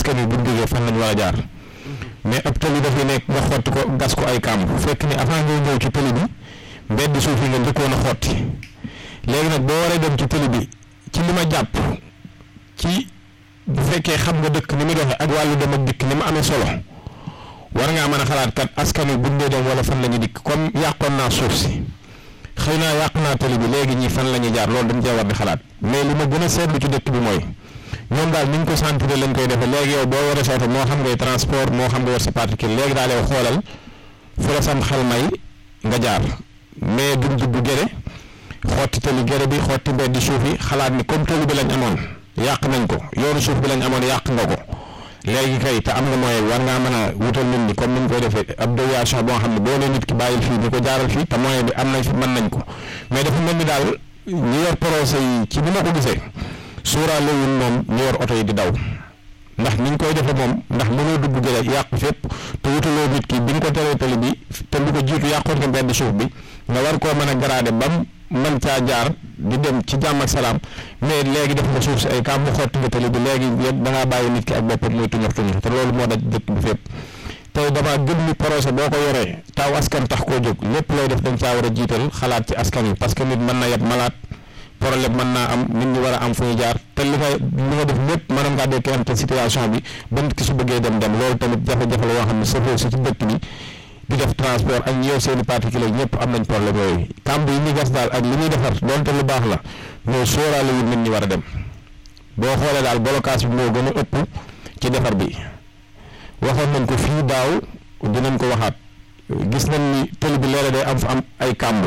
askan wi buñ jógee fan lañ war a jaar mais ab tëli dafay nekk nga xotti ko gas ko ay kàmb fekk ni avant ngay ñëw ci tëli bi mbedd suuf yi nga njëkkoon a xotti léegi nag boo waree dem ci tëli bi ci li ma jàpp ci bu fekkee xam nga dëkk ni mu doxee ak wàllu dem ak dikk ni mu amee solo war ngaa mën a xalaat kat askan wi buñ dee dem wala fan la ñu dikk comme yàqoon naa suuf si xëy naa yàq naa tëli bi léegi ñii fan la ñuy jaar loolu dañ cee war di xalaat mais li ma gën a seetlu ci dëkk bi mooy ñoom daal ni ñu ko sentir lañ koy defee léegi yow boo waree sa oto moo xam ngay transport moo xam nga war sa particule léegi daal yow xoolal fu la sam xel may nga jaar mais duñ dugg gere xotti tëli gere bi xotti mbedd suuf yi xalaat ni comme tëli bi lañ amoon yàq nañ ko yoonu suuf bi lañ amoon yàq nga ko léegi kay te am nga moyen war ngaa mën a wutal nit ñi comme ni ñu koy defee ab déviation boo xam ne boo nee nit ki bàyyil fii ni ko jaaral fii te moyen bi am nañ fi mën nañ ko mais dafa mel ni daal ñi yor projet yi ci ni ma ko gisee suuraale wuñ moom ñu yor oto yi di daw ndax niñ koy defee moom ndax mënoo dugg gëre yàq fépp te wutaloo nit ki bi ñu ko teree tali bi te lu ko jiitu yàqoon nga mbedd suuf bi nga war koo mën a garaade bam man caa jaar di dem ci jàmm ak salaam mais léegi def nga suuf si ay kàmb xotti nga tali bi léegi da ngaa bàyyi nit ki ak boppam muy tuñux tuñux te loolu moo daj dëkk bi fépp tey damaa gëm ni projet boo ko yoree taw askan tax koo jóg lépp looy def dañ caa war a jiital xalaat ci askan wi parce que nit mën na yeb malaat problème mën naa am nit ñi war a am fu ñu jaar te li nga def lépp maanaam ngaa dékkante situation bi ba nit ki su bëggee dem loolu tamit jafe-jafe la yoo xam ne safoo si ci dëkk bi di def transport ak ñi yor seeni particulier ñëpp am nañ problème yooyu kàmb yi ñuy gas daal ak li ñuy defar doonte lu baax la mais sóoraale yu nit ñi war a dem boo xoolee daal blocage bi moo gën a ëpp ci defar bi waxoon nañ ko fii daaw dinañ ko waxaat gis nañ ni tëli bi léeg day am fa am ay kàmb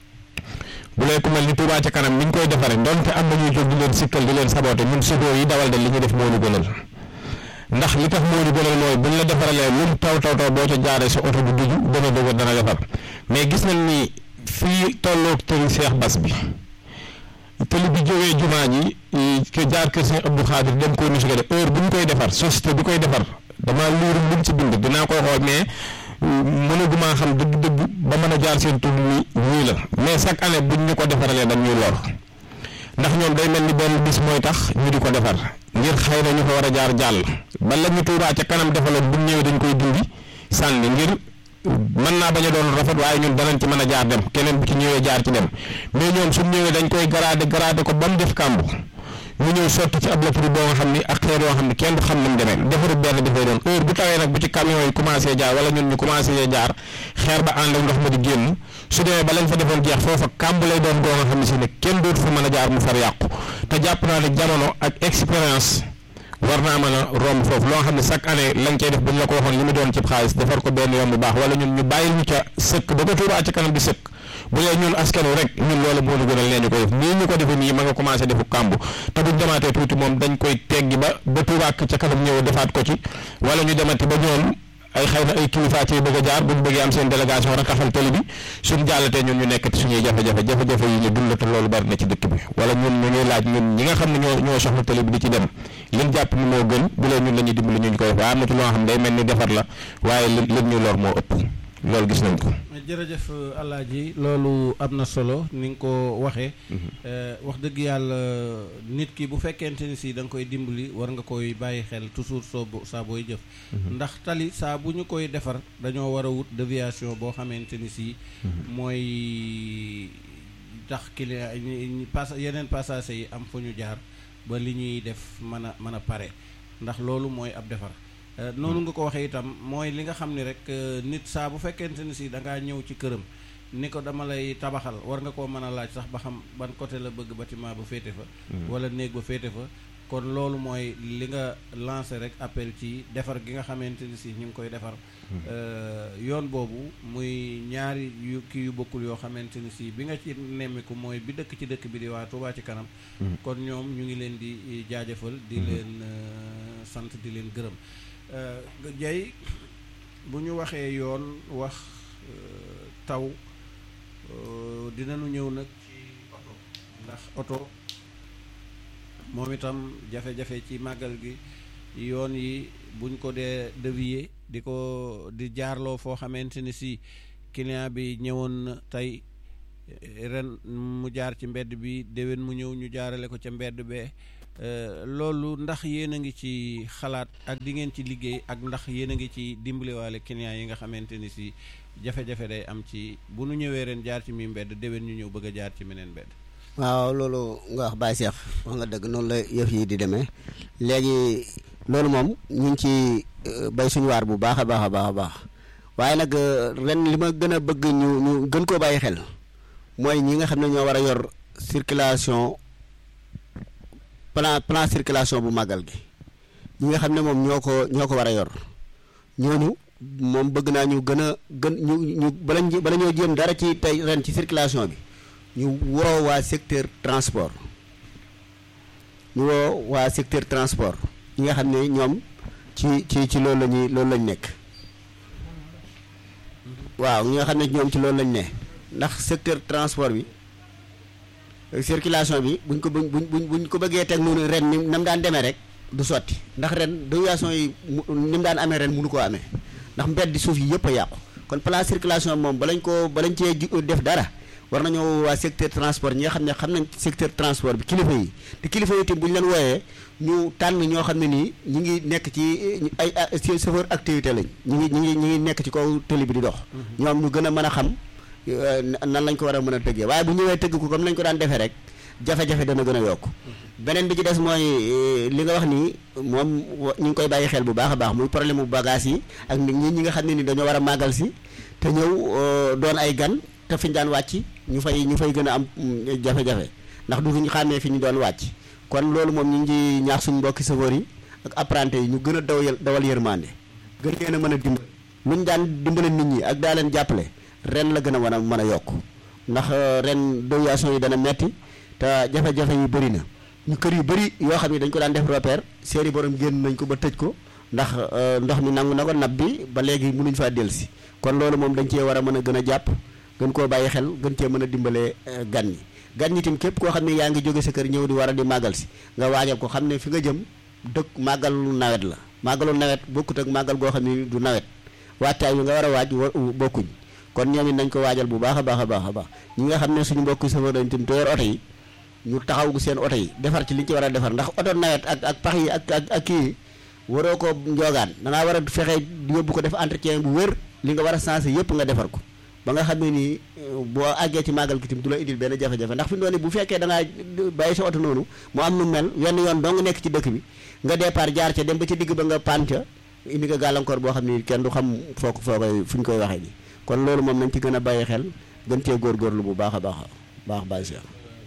bu lay ku mel ni Touba ca kanam ni ñu koy defaree donte am na ñuy jóg di leen sikkal di leen saboté ñun chauffeur yi dawal de li ñuy def moo ñu gënal ndax li tax moo ñu gënal mooy buñ la defaralee lu mu taw boo ca jaaree sa oto du duju dana dëgër dana defar mais gis nañ ni fii tolloog tëli Cheikh Bass bi tëli bi jógee jumaa ji ke jaar kër Sëñ Abdou Khadir dem ko ni su ko def heure bu ñu koy defar société bi koy defar damaa liiru luñ ci bind dinaa koy xool mais mënaguma xam dëgg-dëgg ba mën a jaar seen tur ñii la mais chaque année buñ ñu ko defaralee dañ ñuy lor ndax ñoom day mel ni benn bis mooy tax ñu di ko defar ngir xëy na ñu ko war a jaar jàll ba la ñu Tuubaa ca kanam defaloon bu ñëwee dañ koy dindi sànni ngir mën naa bañ a doon rafet waaye ñun danañ ci mën a jaar dem keneen bu ci ñëwee jaar ci dem mais ñoom suñ ñëwee dañ koy garaade ko ba mu def kàmbu ñu ñëw sotti ci ab laturu boo nga xam ni ak xeer yoo xam ni kenn du xam ni mu demee defaru benn dafay doon heure bu tawee nag bu ci camion yi commencé jaar wala ñun ñu commencé jaar xeer ba ànd ak ndox ma di génn su demee ba lañ fa defoon jeex foofa kàmb lay doon goo nga xam ne si ne kenn dootu fa mën a jaar mu far yàqu te jàpp naa ne jamono ak expérience war naa mën a romb foofu loo xam ne chaque année lañ cay def bu ñu la ko waxoon li mu doon ci xaalis defar ko benn yoon bu baax wala ñun ñu bàyyil ñu ca sëkk ba ko Tuubaa ci kanam di sëkk bu dee ñun askan wi rek ñun loolu moo ñu gënal nee ñu koy def nii ñu ko defee nii ma nga commencé defu kàmb te buñ demaatee tuuti moom dañ koy teggi ba Tuubaa ca kanam ñëw defaat ko ci wala ñu demati ba ñoom ay xëy na ay kilifa ci bëgg a jaar buñ bëggee am seen délégation rataxal télé bi suñ jàllatee ñun ñu nekk ci suñuy jafe-jafe yi ñu dund te loolu bari na ci dëkk bi wala ñun ñu ñuy laaj ñun ñi nga xam ne ñoo soxla télé bi di ci dem liñ jàpp ni moo gën bu lee ñun la ñuy dimbali ñu koy def waaye am na ci loo xam ne day mel ni defar la waaye liñ ñu lor moo ëpp loolu gis nañ ko. jërëjëf Alaaji loolu am na solo ni nga ko waxee wax dëgg yàlla nit ki bu fekkente ni si da nga koy dimbali war nga koy bàyyi xel toujours saa booy jëf ndax tali saa bu ñu koy defar dañoo war a wut déviation boo xamante ni si mooy tax client yeneen passagers yi am fu ñu jaar ba li ñuy def mën a pare ndax loolu mooy ab defar noonu nga ko waxee itam mooy li nga xam ni rek nit saa bu fekkente ni si da ngaa ñëw ci këram ni ko dama lay tabaxal war nga koo mën a laaj sax ba xam ban côté la bëgg bâtiment ba féete fa wala néeg ba féete fa kon loolu mooy li nga lancé rek appel ci defar gi nga xamante ni si ñu ngi koy defar yoon boobu muy ñaari yu bokkul yoo xamante ni si bi nga ci nemmiku mooy bi dëkk ci dëkk bi di waa Touba ci kanam kon ñoom ñu ngi leen di jaajëfal di leen sant di leen gërëm jay bu ñu waxee yoon wax taw dinañu ñëw nag ci oto ndax oto moom itam jafe-jafe ci màggal gi yoon yi buñ ko dee dévier di jaarloo foo xamante ni si client bi ñëwoon tey ren mu jaar ci mbedd bi déwén mu ñëw ñu jaarale ko ca mbedd bee loolu ndax yéen a ngi ci xalaat ak di ngeen ci liggéey ak ndax yéen a ngi ci dimbaliwaale clients yi nga xamante ni si jafe-jafe day am ci bu nu ñëwee ren jaar ci mi mbedd déwén ñu ñëw bëgg a jaar ci meneen mbedd. waaw loolu nga wax Baye Cheikh wax nga dëgg noonu la yëf yi di demee léegi loolu moom ñu ngi ci bay suñu waar bu baax a baax a baax a baax waaye nag ren li ma gën a bëgg ñu gën koo bàyyi xel mooy ñi nga xam ne ñoo war a yor circulation plan circulation bu màggal gi ñi nga xam ne moom ñoo ko war a yor ñooñu moom bëgg naa ñu gën ñu bala ñoo jéem dara ci tey ren ci circulation bi ñu woo waa secteur transport ñi nga xam ne ñoom ci loolu lañ nekk waaw ñi nga xam ne ñoom ci loolu lañ ne ndax secteur transport bi circulation bi buñ ko bëggee teg noonu ren ni nam daan demee rek du sotti ndax ren déviation yi ni mu daan amee ren mënu koo amee ndax mbedd suuf yi yëpp a yàqu kon plan circulation moom balañ cee def dara war nañoo waa secteur transport ñi nga xam nañ secteur transport bi kilifa yi te kilifa yi itam bu ñu leen wooyee ñu tànn ñoo xam ne nii ñi ngi nekk ci ay chauffeur activité lañ ñi ngi nekk ci kaw télé bi di dox ñoom ñu gën a mën a xam nan lañ ko war a mën a tëggee waaye bu ñëwee tëgg ko comme lañ ko daan defee rek jafe-jafe dana gën a yokk beneen bi ci des mooy li nga wax nii moom ñu ngi koy bàyyi xel bu baax a baax muy problème bu bagage yi ak nit ñi nga xam ne ni dañoo war a màggal si te ñëw doon ay gan te fi ñu daan wàcc ñu fay gën a am jafe-jafe ndax du ñu xàmmee fi ñu doon wàcc kon loolu moom ñu ngi ñaax suñu mbokki chauffeur yi ak apprenti yi ñu gën a dawal yërmande gën leen a mën a dimbali lu ñu daan dimbale nit ñi ak daa leen jàppale ren la gën a mën a yokk ndax ren déviation yi dana metti te jafe-jafe yi bëri na ñu kër yu bëri yoo xam ne dañ ko daan def repère seeni borom génn nañ ko ba tëj ko ndax ndox mi nangu na ko nab bi ba léegi mënuñ faa dellusi kon loolu moom dañ cee war a mën a gën a jàpp gën koo bàyyi xel gën cee mën a dimbalee gan ñi tim képp koo xam ne yaa ngi jóge sa kër ñëw di war a di màggal si nga waajal ko xam ne fi nga jëm dëkk màggalu nawet la màggalu nawet bokkut ak màggal goo xam ne du nawet waajtaay wi nga war a waaj bokkuñ kon ñoom it nañ ko waajal bu baax a baax a baax a baax ñi nga xam ne suñu mbokk chauffeur dañ tim te yor oto yi ñu taxaw seen oto yi defar ci liñ ci war a defar ndax oto nawet ak pax yi ak kii waroo ko njoogaan dangaa war a fexe yóbbu ko def entretien bu wér li nga war a sensé yëpp nga defar ko ba nga xam ne nii boo àggee ci màggal gi tim du la indil benn jafe-jafe ndax fi mu doon bu fekkee da ngaa bàyyi sa oto noonu mu am nu mel wenn yoon doo nga nekk ci dëkk bi nga départ jaar ca dem ba ci digg ba nga paan ca indi nga gàllankoor boo xam ni kenn du xam foo koy fu ñu koy waxee nii kon loolu moom nañ ci gën a bàyyi xel gën cee góorgóorlu bu baax a baax bàyyi si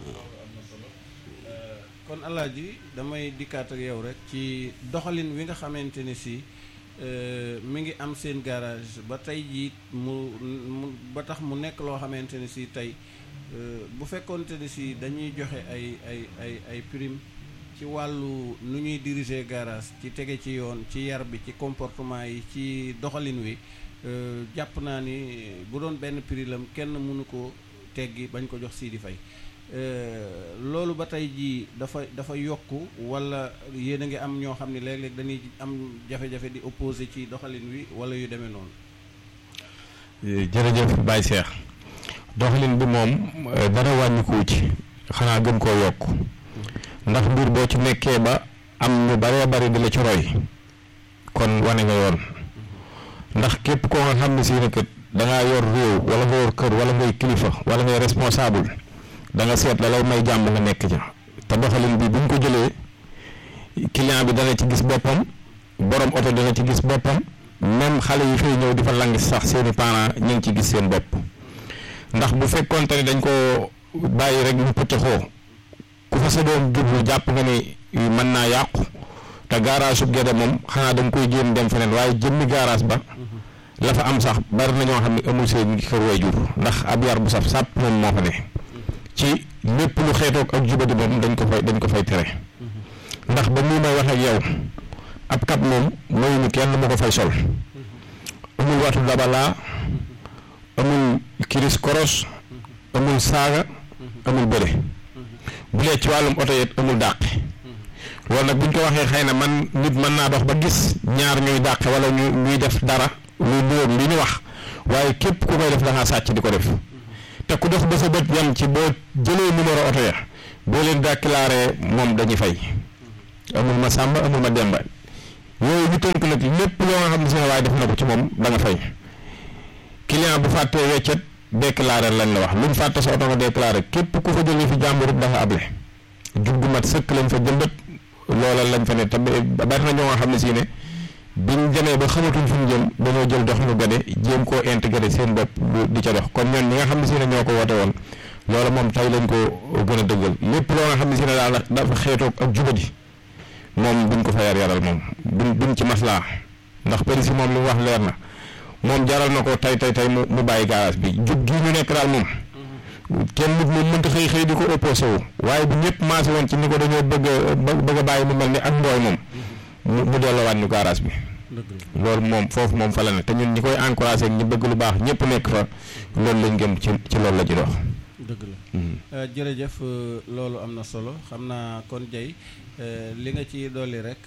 kon Alaaji damay dikkaat ak yow rek ci doxalin wi nga xamante ne si mi ngi am seen garage ba tey jii mu ba tax mu nekk loo xamante ne si tey bu fekkoonte ne si dañuy joxe ay prime ci wàllu nu ñuy diriger garage ci tege ci yoon ci yar bi ci comportement yi ci doxalin wi jàpp naa ni bu doon benn prix lam kenn mënu ko teggi bañ ko jox Sidi Faye loolu ba tey jii dafa yokku wala yéen a ngi am ñoo xam ne léeg-léeg dañuy am jafe-jafe di opposé ci doxalin wi wala yu demee noonu. jërëjëf Baye Cheikh doxalin bi moom dara wàññikuwu ci xanaa gën koo yokk ndax mbir boo ci nekkee ba am ñu baree bari di la ci roy kon wane nga yoon ndax képp koo nga xam ne si nekk dangaa yor réew wala nga yor kër wala ngay kilifa wala ngay responsable da nga seet la lay may jàmm nga nekk ca te doxalin bi buñ ko jëlee client bi dana ci gis boppam borom oto dana ci gis boppam même xale yi fay ñëw di fa lang sax seeni parents ñu ngi ci gis seen bopp ndax bu fekkoonte ne dañ ko bàyyi rek ñu pëccëxoo ku fa sa doom jublu jàpp nga ni mën naa yàqu te garage su Guédé moom xanaa da nga koy génn dem feneen waaye jëmmi garage ba la fa am sax bari na ñoo xam ne amul seen kër waajur ndax ab yar bu saf sàpp moom moo fa ne ci lépp lu xeetoog ak jubadi moom dañ ko fay tere ndax ba nii may wax ak yow ab kat moom mayuñu kenn mu ko fay sol amul watu dabala amul kiris koros amul saaga amul bële bu lee ci wàllum oto yet amul dàqe loolu nag buñ ko waxee xëy na man nit mën naa dox ba gis ñaar ñuy dàqe wala ñuy def dara luy nuyoog li ñu wax waaye képp ku koy def da ngaa sàcc di ko def te ku dox ba sa bët yam ci boo jëlee numéro oto ya boo leen déclaré moom dañuy fay amul ma sàmba amul ma demba yooyu ñu tënk nag lépp loo nga xam ne si ne waaye def na ko ci moom da nga fay client bu fàttee weccet déclaré lañ la wax luñ fàtte sa oto nga déclaré képp ku fa jëlee fi jàmbur dafa able jub gu mat sëkk lañ fa jëmbat loola lañ fa ne te bari na ñoo nga xam ne si ne biñ demee ba xamatuñ fu ñu jëm dañoo jël dox ñu gade jéem koo intégré seen bopp di ca dox kon ñoon ñi nga xam ne si ne ñoo ko woote woon loola moom tey lañ ko gën a dëggal lépp loo nga xam ne si ne daal dafa xeetoog ak jubadi moom duñ ko fa yaral moom duñ ci maslaa ndax përi si moom li mu wax leer na moom jaral na ko tey mu bàyyi garage bi jub gii ñu nekk daal moom kenn nit moom mënta xëy di ko opposé wu waaye bu ñëpp maase woon ci ni ko dañoo bëgg a bàyyi mu mel ni ak mbooy moom mu delloowaat ñu garage bi loolu moom foofu moom fa la ne te ñun ñi koy encouragé ñi bëgg lu baax ñëpp nekk fa loolu lañ gëm ci loolu la ci dox. dëgg la jërëjëf loolu am na solo xam naa kon jay li nga ci dolli rek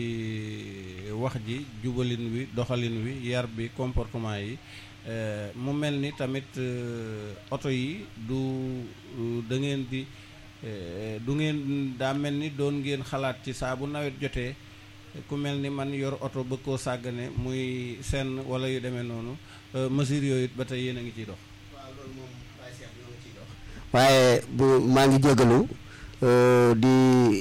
ci wax ji jubalin wi doxalin wi yar bi comportement yi mu mel ni tamit oto yi da ngeen di du ngeen daa mel ni doon ngeen xalaat ci saa bu nawet jotee ku mel ni man yor oto bëgg koo sàggane muy senn wala yu demee noonu mesure yooyu ba tey yéen a ngi ciy dox. waaw loolu moom waaye Cheikh ñoo ngi ciy dox. waaye bu maa ngi jégalu di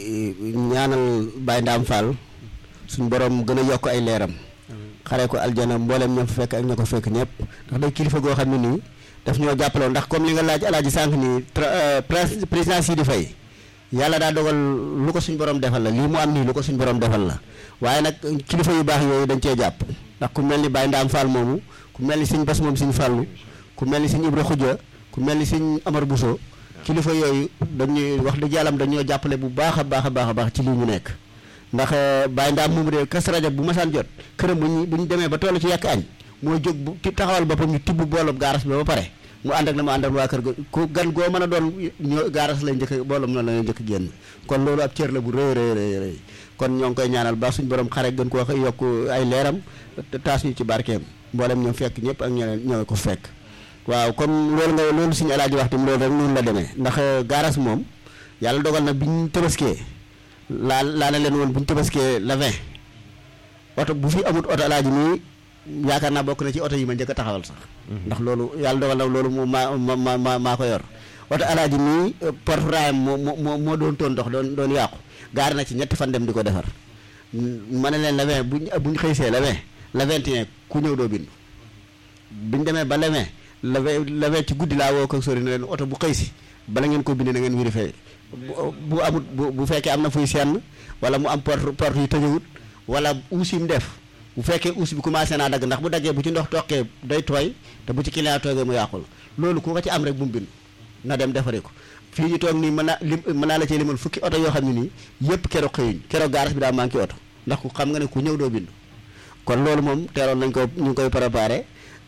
ñaanal Baye Ndam Fall suñu borom gën a yokk ay leeram. xaree ko aljana mboolem ñoom fa fekk ak ña ko fekk ñëpp ndax day kilifa goo xam ne nii daf ñoo jàppaloo ndax comme li nga laaj alaaji sànq nii président Sidi Faye yàlla daa dogal lu ko suñ borom defal la lii mu am nii lu ko suñ borom defal la waaye nag kilifa yu baax yooyu dañ cee jàpp ndax ku mel ni Baye Ndam Fall moomu ku mel ni suñ bas moom suñ fàllu ku mel ni suñ Ibra Xuja ku mel ni suñ Amar Bousso kilifa yooyu dañuy wax dëgg yàlla dañoo jàppale bu baax a baax ci lii ñu nekk ndax Baye Ndam moomu de kas rajab bu masaan jot këram bu ñu demee ba toll ci yàq añ mooy jóg bu taxawal boppam ñu tibb boolub gaaras bi ba pare mu ànd ak na mu àndal waa kër ga ku gan goo mën a doon ñoo gaaras lay njëkk boolum na la njëkk génn kon loolu ab cër la bu rëy kon ñoo ngi koy ñaanal ba suñu borom xare gën koo yokk ay leeram taas ñu ci barkeem mboolem ñoom fekk ñëpp ak ñeneen ñoo ko fekk waaw comme loolu suñu alaaji wax tam loolu rek noonu la demee ndax gaaras moom yàlla dogal na biñ tëbaskee laa na leen woon bu ñu tabaskee la 20 oto bu fi amut oto alaaji nii yaakaar naa bokk na ci oto yi ma njëkk a taxawal sax ndax loolu yàlla dogal na loolu moom maa ko yor oto alaaji nii porte raayam moo doon toon dox doon yàqu gaar na ci ñetti fan dem di ko defar ma ne leen la 20 buñ xëysee la 20 la 21 ku ñëw doo bindu biñ demee ba la 20 la 20 ci guddi laa woo ko sori na leen oto bu xëy si bala ngeen ko bindee na ngeen vérifié bu amut bu fekkee am na fuy senn wala mu am porte yu tëjewut wala uus yi mu def bu fekkee uus bi commencé naa dagg ndax bu daggee bu ci ndox toqee day tooy te bu ci client toogee mu yàqul loolu ku ko ci am rek bu mu bind na dem defari ko fii ñu toog nii mën naa la cee limal fukki oto yoo xam ne nii yëpp keroog xëyuñ keroog gaaras bi daa manqué oto ndax ku xam nga ne ku ñëw doo bindu kon loolu moom teeloon nañ ko ñu ngi koy préparé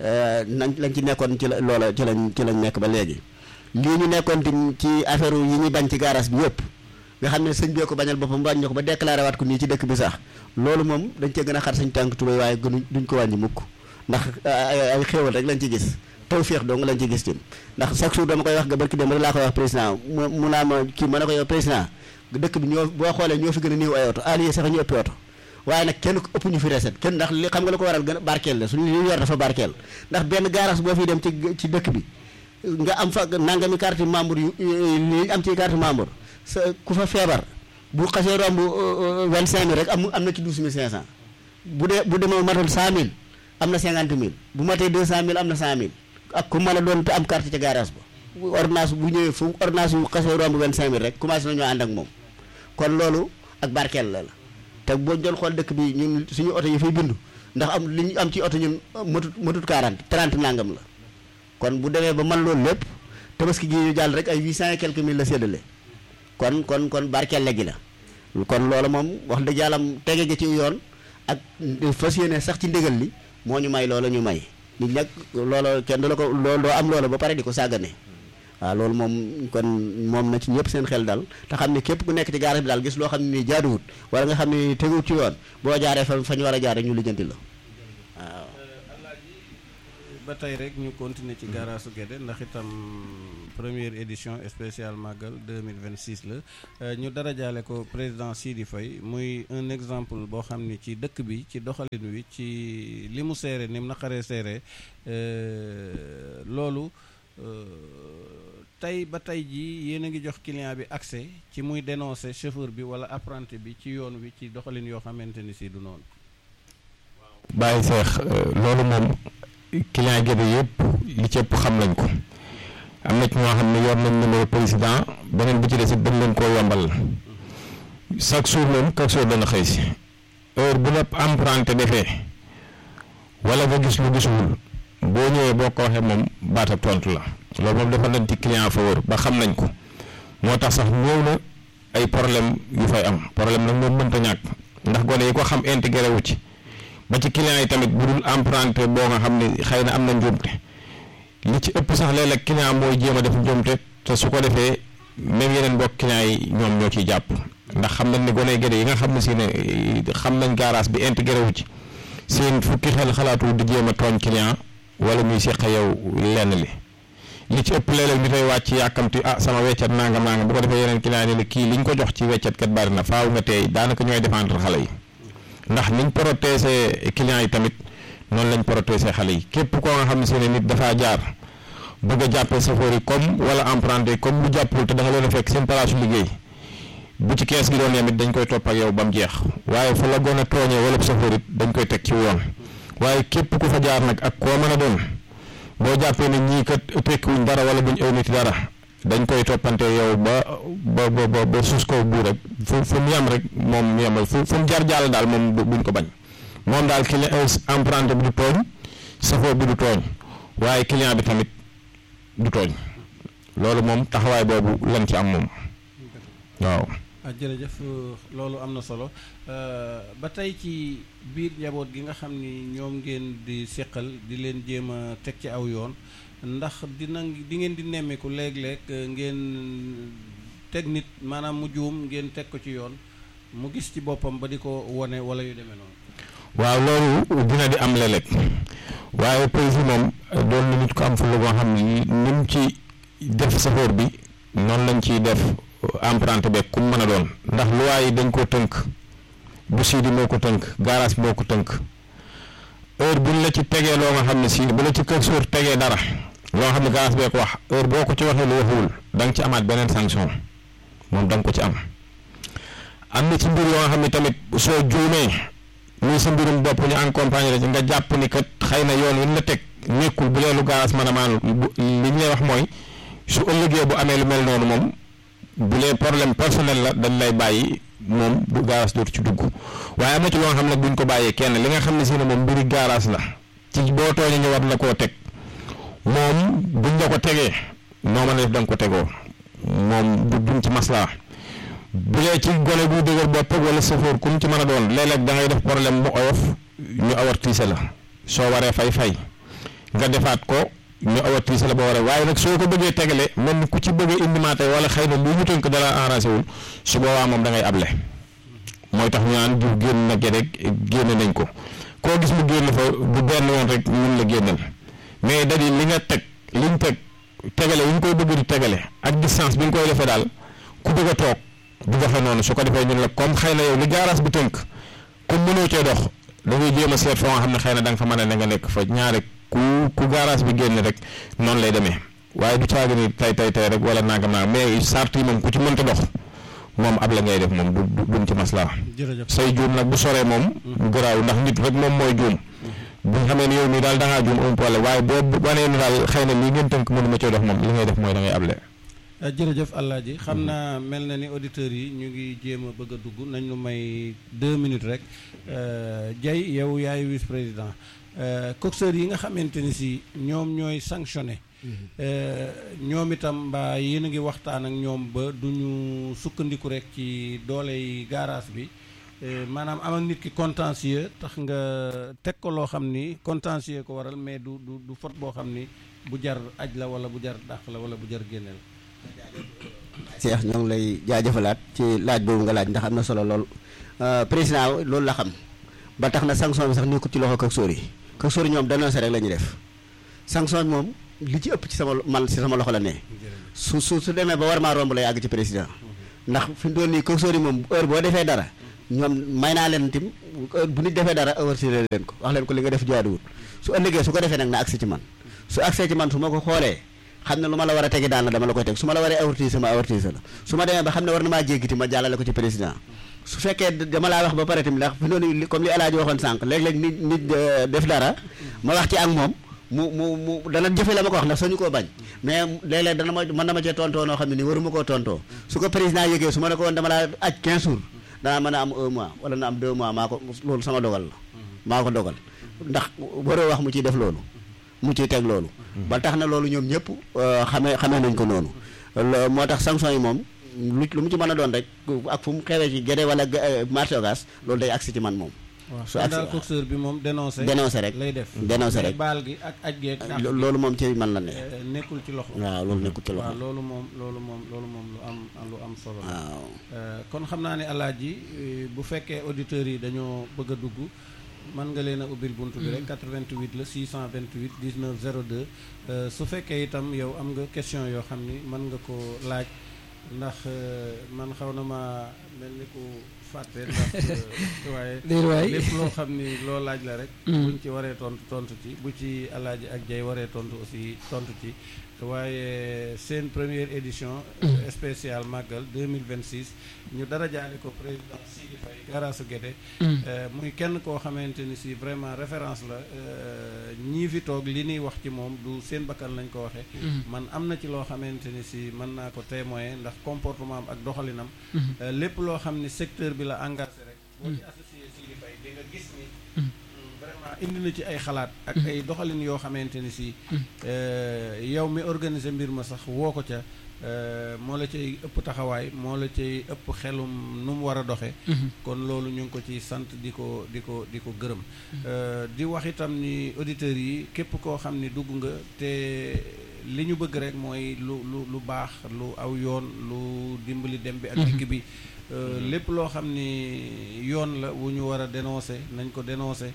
lañ ci nekkoon ci la loola ci lañ nekk ba léegi lii ñu nekkoon tim ci affaire yi ñuy bañ ci garage bi yëpp nga xam ne sëñ bee ko bañal boppam bañ ko ba déclaré waat ko nii ci dëkk bi sax loolu moom dañ cee gën a xar sañ tànk tubéy waaye duñ ko wàññi mukk ndax ay xéewal rek lañ ci gis tawféex dong lañ ci gis tim ndax chaque jour dama koy wax nga barki dem rek laa koy wax président mu naa ma kii ma ne ko yow président dëkk bi boo xoolee ñoo fi gën a néew ay oto allié sax ñu ëppi oto waaye nag kenn ëpp ñu fi recette kenn ndax li xam nga la ko waral gën a barkeel la suñu li ñu yor dafa barkeel ndax benn garage boo fi dem ci dëkk bi nga am fa nangami carte membre yu li am ci carte membre sa ku fa feebar bu xasee romb 25000 rek am na ci 12500 bu demee matal 100000 am na 50000 bu matee 200000 am na 100000 ak ku mën a doon te am carte ci garage ba ordonnance bu ñëwee fu ordonnance bu xasee romb 25000 rek commencé nañoo ànd ak moom kon loolu ak barkeel la te boo doon xool dëkk bi ñun suñu oto yi fay bindu ndax am li ñu am ci oto ñun matut 30 nangam la kon bu demee ba man loolu lépp tabaski gi ñu jàll rek ay 800 et quelques mille la séddale kon barkeel la gi la kon loolu moom wax dëgg yàlla tege gi ci yoon ak fas yéene sax ci ndigal li moo ñu may loola ñu may nit nag loola kenn du la ko loolu doo am loola ba pare di ko sàggane waaw loolu moom na ci ñëpp seen xel dal te xam ne képp ku nekk ci gaara bi daal gis loo xam ne nii jaaduwut wala nga xam ne teguwut ci yoon boo jaaree fa ñu war a jaaree ñu lijjanti la waaw. ba tey rek ñu continuer ci garage su Guédé ndax itam première édition spéciale Magal 2026 la ñu dara jaale ko président Sidi Faye muy un exemple boo xam ni ci dëkk bi ci doxalin wi ci li mu seere ni mu naqaree seere loolu tey ba tey jii yéen a ngi jox client bi accès ci muy dénoncer chauffeur bi wala apprenti bi ci yoon wi ci doxalin yoo xamante ni si du noonu. bàyyi seex loolu moom client Guédé yëpp li ci ëpp xam nañ ko am na ci ñoo xam ne yor nañ numéro président beneen bi ci des it dañ leen koo yombal chaque jour moom chaque jour dana xëy si heure bu la emprunté defee wala nga gis lu gisuwul boo ñëwee boo ko waxee moom baat ak tontu la loolu moom dafa nañ ci client fa wër ba xam nañ ko moo tax sax ñëw na ay problème yu fay am problème nag moom mënta ñàkk ndax gone yi ko xam intégré wu ci ba ci client yi tamit bu dul emprunté boo nga xam ne xëy na am na njuumte li ci ëpp sax léeg-léeg client mooy jéem a def njuumte te su ko defee même yeneen mbokk client yi ñoom ñoo ciy jàpp ndax xam nañ ne gone Guédé yi nga xam ne si ne xam nañ garage bi intégré wu ci seen fukki xel xalaatu di jéem a tooñ client wala muy seq yow lenn li ci ëpp léeg-léeg ni tey wàcc yàkkamti sama weccat nangam nangam bu ko defee yeneen client yi ne kii liñ ko jox ci weccat kat bari na faaw nga teey daanaka ñooy défendre xale yi ndax niñ protéger client yi tamit noonu lañ protéger xale yi képp koo nga xam ne seen nit dafaa jaar bëgg a jàppee chauffeur yi comme wala emprunté comme lu jàppul te da nga leen a fekk seen place liggéey bu ci kees gi doon yam it dañ koy topp ak yow ba mu jeex waaye fa la gën a tooñee wala chauffeur it dañ koy teg ci yoon waaye képp ku fa jaar nag ak koo mën a doon boo jàppee ne ñii kat tekkiwuñ dara wala buñ aw nit dara dañ koy toppante yow ba suus ko bu rek fu mu yem rek moom mu yemal fu mu jar jàll daal moom buñ ko bañ moom daal client emprunté bi du tooñ chauffeur bi du tooñ waaye client bi tamit du tooñ loolu moom taxawaay boobu lañ ci am moom waaw. jërëjëf loolu am na solo ba tey ci biir njaboot gi nga xam ni ñoom ngeen di seqal di leen jéem a teg ci aw yoon ndax di ngeen di nemmeeku léeg-léeg ngeen teg nit maanaam mu juum ngeen teg ko ci yoon mu gis ci boppam ba di ko wone wala yu demee noonu. waaw loolu dina di am léeg-léeg waaye président moom doon na nit ko am fu la boo xam ni mu ci def chauffeur bi noonu lañ ciy def emprunté beeg ku mu mën a doon ndax loi yi dañ koo tënk bu siidi moo ko tënk garage moo ko tënk heure buñ la ci tegee loo nga xam ne si bu la ci kër suur tegee dara loo xam ne garage bee ko wax heure boo ko ci waxee lu waxuwul da nga ci amaat beneen sanction moom da nga ko ci am na ci mbir yoo nga xam ne tamit soo juumee muy sa mbirum bopp ñu accompagner la ci nga jàpp ni kat xëy na yoon wi ñu la teg nekkul bu leelu garage mën a maanu li ñu lay wax mooy su ëllëgee bu amee lu mel noonu moom bu lee problème personnel la dañ lay bàyyi moom du garage dootu ci dugg waaye am na ci loo xam ne buñ ko bàyyee kenn li nga xam ne si ne moom mbiri garage la ci boo tooñee ñu war la koo teg moom buñ la ko tegee noo mën a def da nga ko tegoo moom duñ ci maslaa bu dee ci gone bu dëgër bopp wala chauffeur ku mu ci mën a doon léeg-léeg da ngay def problème bu oyof ñu avertise la soo waree fay nga defaat ko ñu avertise la ba waree waaye nag soo ko bëggee tegale mel ni ku ci bëggee indimaate wala xëy na lu ñu tënk dala arrangé wul su boobaa moom da ngay able mooy tax ñu naan diw génn na Guédé génne nañ ko koo gis mu génn fa bu benn yoon rek ñun la génnal mais da di li nga teg liñ teg tegale yi ñu koy bëgg di tegale ak distance bi ñu koy defee daal ku bëgg a toog du doxee noonu su ko defee ñun la comme xëy na yow li garage bi tënk comme mënoo cee dox da ngay jéem a seet foo nga xam ne xëy na da nga fa mën a ne nga nekk fa ñaare ku garage bi génn rek noonu lay demee waaye du caagi ni tey rek wala nangam naa mais sart yi moom ku ci mënta dox moom ab la ngay def moom duñ ci maslaa say juum nag bu soree moom garaaw ndax nit rek moom mooy juum buñ xamee ne yow mii daal da ngaa juum amul problème waaye boo wanee ni daal xëy na lii ngeen tënk mënu ma cee dox moom li ngay def mooy da ngay able jërëjëf Alaaji xam naa mel na ni auditeurs yi ñu ngi jéem a bëgg a dugg nañ ñu may 2 minutes rek Dieye yow yaay vice président coxeur yi nga xamante ni si ñoom ñooy sanctionné ñoom itam mbaa yéen a ngi waxtaan ak ñoom ba duñu sukkandiku rek ci dooley garage bi maanaam am ak nit ki contentieux tax nga teg ko loo xam ni contentieux ko waral mais du faute boo xam ni bu jar aj la wala bu jar dàq la wala bu jar génne la. Cheikh ñoo ngi lay jaajëfalaat ci laaj boobu nga laaj ndax am na solo lool président loolu la xam ba tax na sanction bi sax nekkul ci loxo coxeur yi ñoom dénoncé rek la ñuy def sanction bi moom li ci ëpp ci sama loxo la ne su demee ba war maa romb lay àgg ci président ndax fi mu toll nii coxeur yi moom heure boo defee dara ñoom may naa leen tim bu nit defee dara avertir leen ko wax leen ko li nga def jaaduwul su ëllëgee su ko defee nag na agsi ci man su agsee ci man su ma ko xoolee xam ne lu ma la war a tegi daan la dama la koy teg su ma la waree avertir ma avertir la su ma demee ba xam ne war na maa jéggiti ma jàllale ko ci président su fekkee dama laa wax ba pare tamit ndax fi noonu comme li El Hadj waxoon sànq léeg-léeg nit def dara ma wax ci ak moom mu dana jëfe la ma ko wax ndax sañu koo bañ mais léeg-léeg dana mën na ma cee tontoo noo xam ne nii waruma koo tontoo su ko président yëgee su ma ne ko woon dama laa aj 15 jours danaa mën a am 1 mois wala na am 2 mois maa ko loolu sama dogal la maa ko dogal ndax waroo wax mu ciy def loolu mu ciy teg loolu ba tax na loolu ñoom ñëpp xamee nañ ko noonu moo tax sanction yi moom lu mu ci mën a doon rek ak fu mu xewee ci Guédé wala marché Ocass loolu day agsi ci man moom su daal coxeur bi moom dénoncé rek lay def dénoncé rek baal gi ak aj geeg loolu moom ci man la ne nekkul ci loxo waaw loolu nekkul ci loxo waaw loolu moom lu am solo la waaw kon xam naa ne Alaaji bu fekkee auditeurs yi dañoo bëgg a dugg mën nga leen a ubbil buntu bi rek 88 la 628 19 02 su fekkee itam yow am nga question yoo xam ni mën nga ko laaj ndax man xaw na ma mel ni ku fàtte ndax waaye lépp loo xam ni loo laaj la rek buñ ci waree tontu ci bu ci Alaaji ak Jay waree tontu aussi tontu ci waaye seen première édition spéciale Magal 2026 ñu dara jaale ko président Sidi Faye Garasu Guédé muy kenn koo xamante ni si vraiment référence la ñii fi toog li ñuy wax ci moom du seen bakkan lañ ko waxee man am na ci loo xamante ni si mën naa ko témoigner ndax comportement am ak doxalinam lépp loo xam ni secteur bi la engagé rek boo ci associé Sidi Faye di nga gis ni vraiment indi na ci ay xalaat ak ay doxalin yoo xamante ni si yow mi organiser mbir ma sax woo ko ca moo la cay ëpp taxawaay moo la cay ëpp xelum nu mu war a doxe kon loolu ñu ngi ko ci sant di ko gërëm di wax itam ni auditeurs yi képp koo xam ni dugg nga te li ñu bëgg rek mooy lu baax lu aw yoon lu dimbali dem bi ak dikk bi lépp loo xam ni yoon la wu ñu war a dénoncer nañ ko dénoncer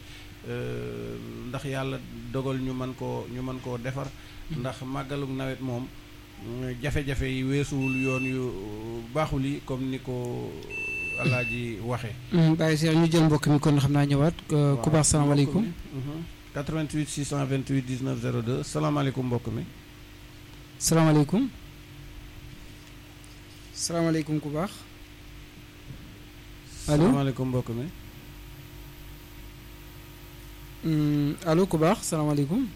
ndax yàlla dogal ñu mën koo defar ndax màggalug nawet moom jafe-jafe yi weesuwul yoon yu baaxul yi comme ni ko Alaaji waxe bàyyi Cheikh ñu jël mbokk mi kon xam naa ñëwaat ku baax salaamaaleykum 88 628 19 02 salaamaaleykum mbokk mi salaamaaleykum salaamaaleykum ku baax allo salaamaaleykum mbokk mi allo ku baax salaamaaleykum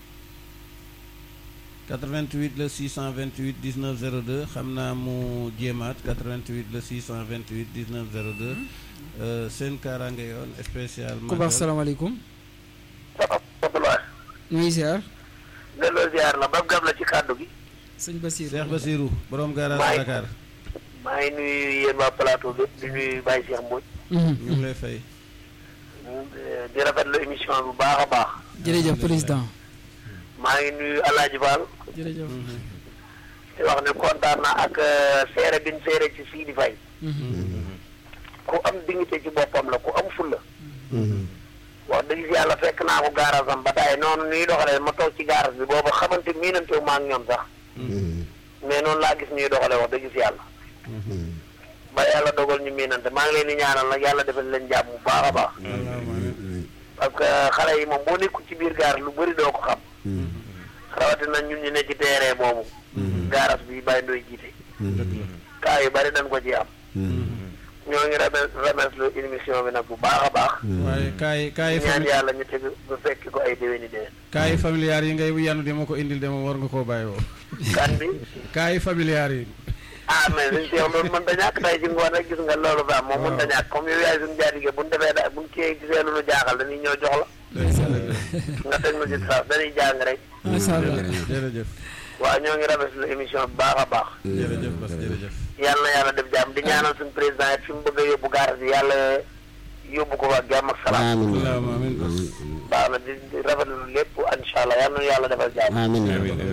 88 la 628 19 02 xam naa mu jéemaat 88 la 628 19 02 seen kaaraange yoon spécial ku baax salaamaaleykum Abdoulaye ñu ngi ziar delloo ziar la bab gab la ci kàddu gi sëñ Basirou Cheikh Basirou borom garage Dakar maa ngi nuyu yéen waa plateau bi di nuyu Baye Cheikh Mbodj ñu ngi lay fay di rafetlu émission bu baax a baax jërëjëf président maa ngi nuyu Alaaji Baal jërëjëf di wax ne kontaan na ak seere bin seere ci Sidi Faye ku am dignité ci boppam la ku am fulla wax dëgg yàlla fekk naa ko gaarasam ba tey noonu ñuy doxalee ma toog ci gaaras bi boobu xamante miinantewu ma ak ñoom sax mais noonu laa gis ñuy doxalee wax dëgg si yàlla ba yàlla dogal ñu miinante maa ngi leen di ñaanal nag yàlla defal leen jàmm bu baax a baax parce que xale yi moom boo nekkul ci biir gaar lu bëri doo ko xam rawatina ñun ñu ne ci terrain boobu gaaras bi bàyyi ndoy jiite kaa yu bëri dañ ko ci am ñoo ngi remercier émission bi nag bu baax a baax waaye kaay ñaan yàlla ñu teg bu fekki ko ay déwéni déwén kaay familiar yi ngay yanu di ma ko indil de moom war nga koo bàyyi woo kan bi kaay familiar yi mais suñu seex loolu mën ta ñàkk tey ci ngoon rek gis nga loolu ba moom mën ta ñàkk comme yow yaay suñu jaatige buñ defee da buñ kii gisee lu nu jaaxal dañuy ñëw jox la nga teg nu ci sa dañuy jàng rek macha allah jërëjëf waaw ñoo ngi rafetlu émission bu baax a baax jërëjëf Bas jërëjëf yàlla na yàlla def jàmm di ñaanal suñu président it fi mu bëgg a yóbbu gaaras yi yàlla yóbbu ko ak jàmm ak salaam amiin baax na di rafetlu lépp incha allah yàlla na yàlla defal jàmm amiin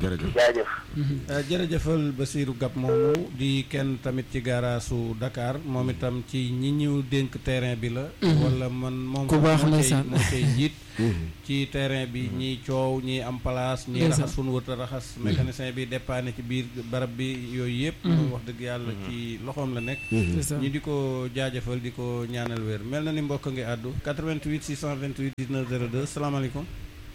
jërëjëf jaajëf. jërëjëfal Basirou Gab moomu di kenn tamit ci garaasu Dakar moom itam ci ñi ñu dénk terrain bi la. wala man moom ku baax ndeysaan moo cay jiit. ci terrain bi ñiy coow ñiy am place ñiy raxas sunu wët a raxas mécanicien bi dépanné ci biir barab bi yooyu yëpp moom wax dëgg yàlla ci loxoom la nekk ñi di ko jaajëfal di ko ñaanal wér mel na ni mbokk ngi àddu 88 628 19 02 salaamaaleykum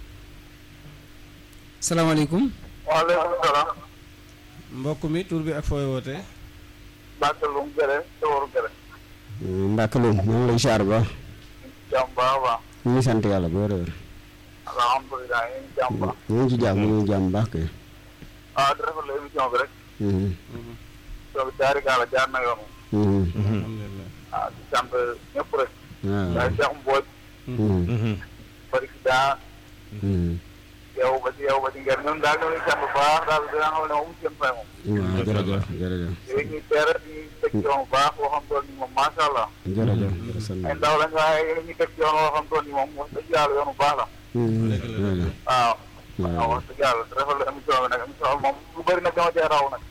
salaamaaleykum waaleykum salaam. mbokk mi tur bi ak fooy woote Mbackeloum Gere Sowor Gere. Mbackeloum ñu ngi lay siyaar ba jàmm baax a baax. ñu ngi sant yàlla bu wér-wér alhamdulilah ñu ngi jàmm baax. ñu ngi ci jàmm ñu ngi jàmm baax kay di rafetlu émission bi rek. soo jaari gaala jaar na yoon. alhamdulilah di sant ñëpp rek. waaw daal Cheikh Mbodj. bari si daa. yow ba ci ngeen ñun daal ñoo ngi sant bu baax daal dina xam ne moom seen fay moom. waaw jërëjëf jërëjëf yooyu ñuy teere di teg ci yoon bu baax boo xam tool ni moom macha allah. jërëjëf ay ndaw lañ waaye yéen ñu teg ci yoon boo xam tool ni moom wax dëgg yàlla yoon bu baax la. waaw. waaw wax dëgg yàlla rafetlu émission bi nag émission bi moom lu bëri nag dama cee raw nag.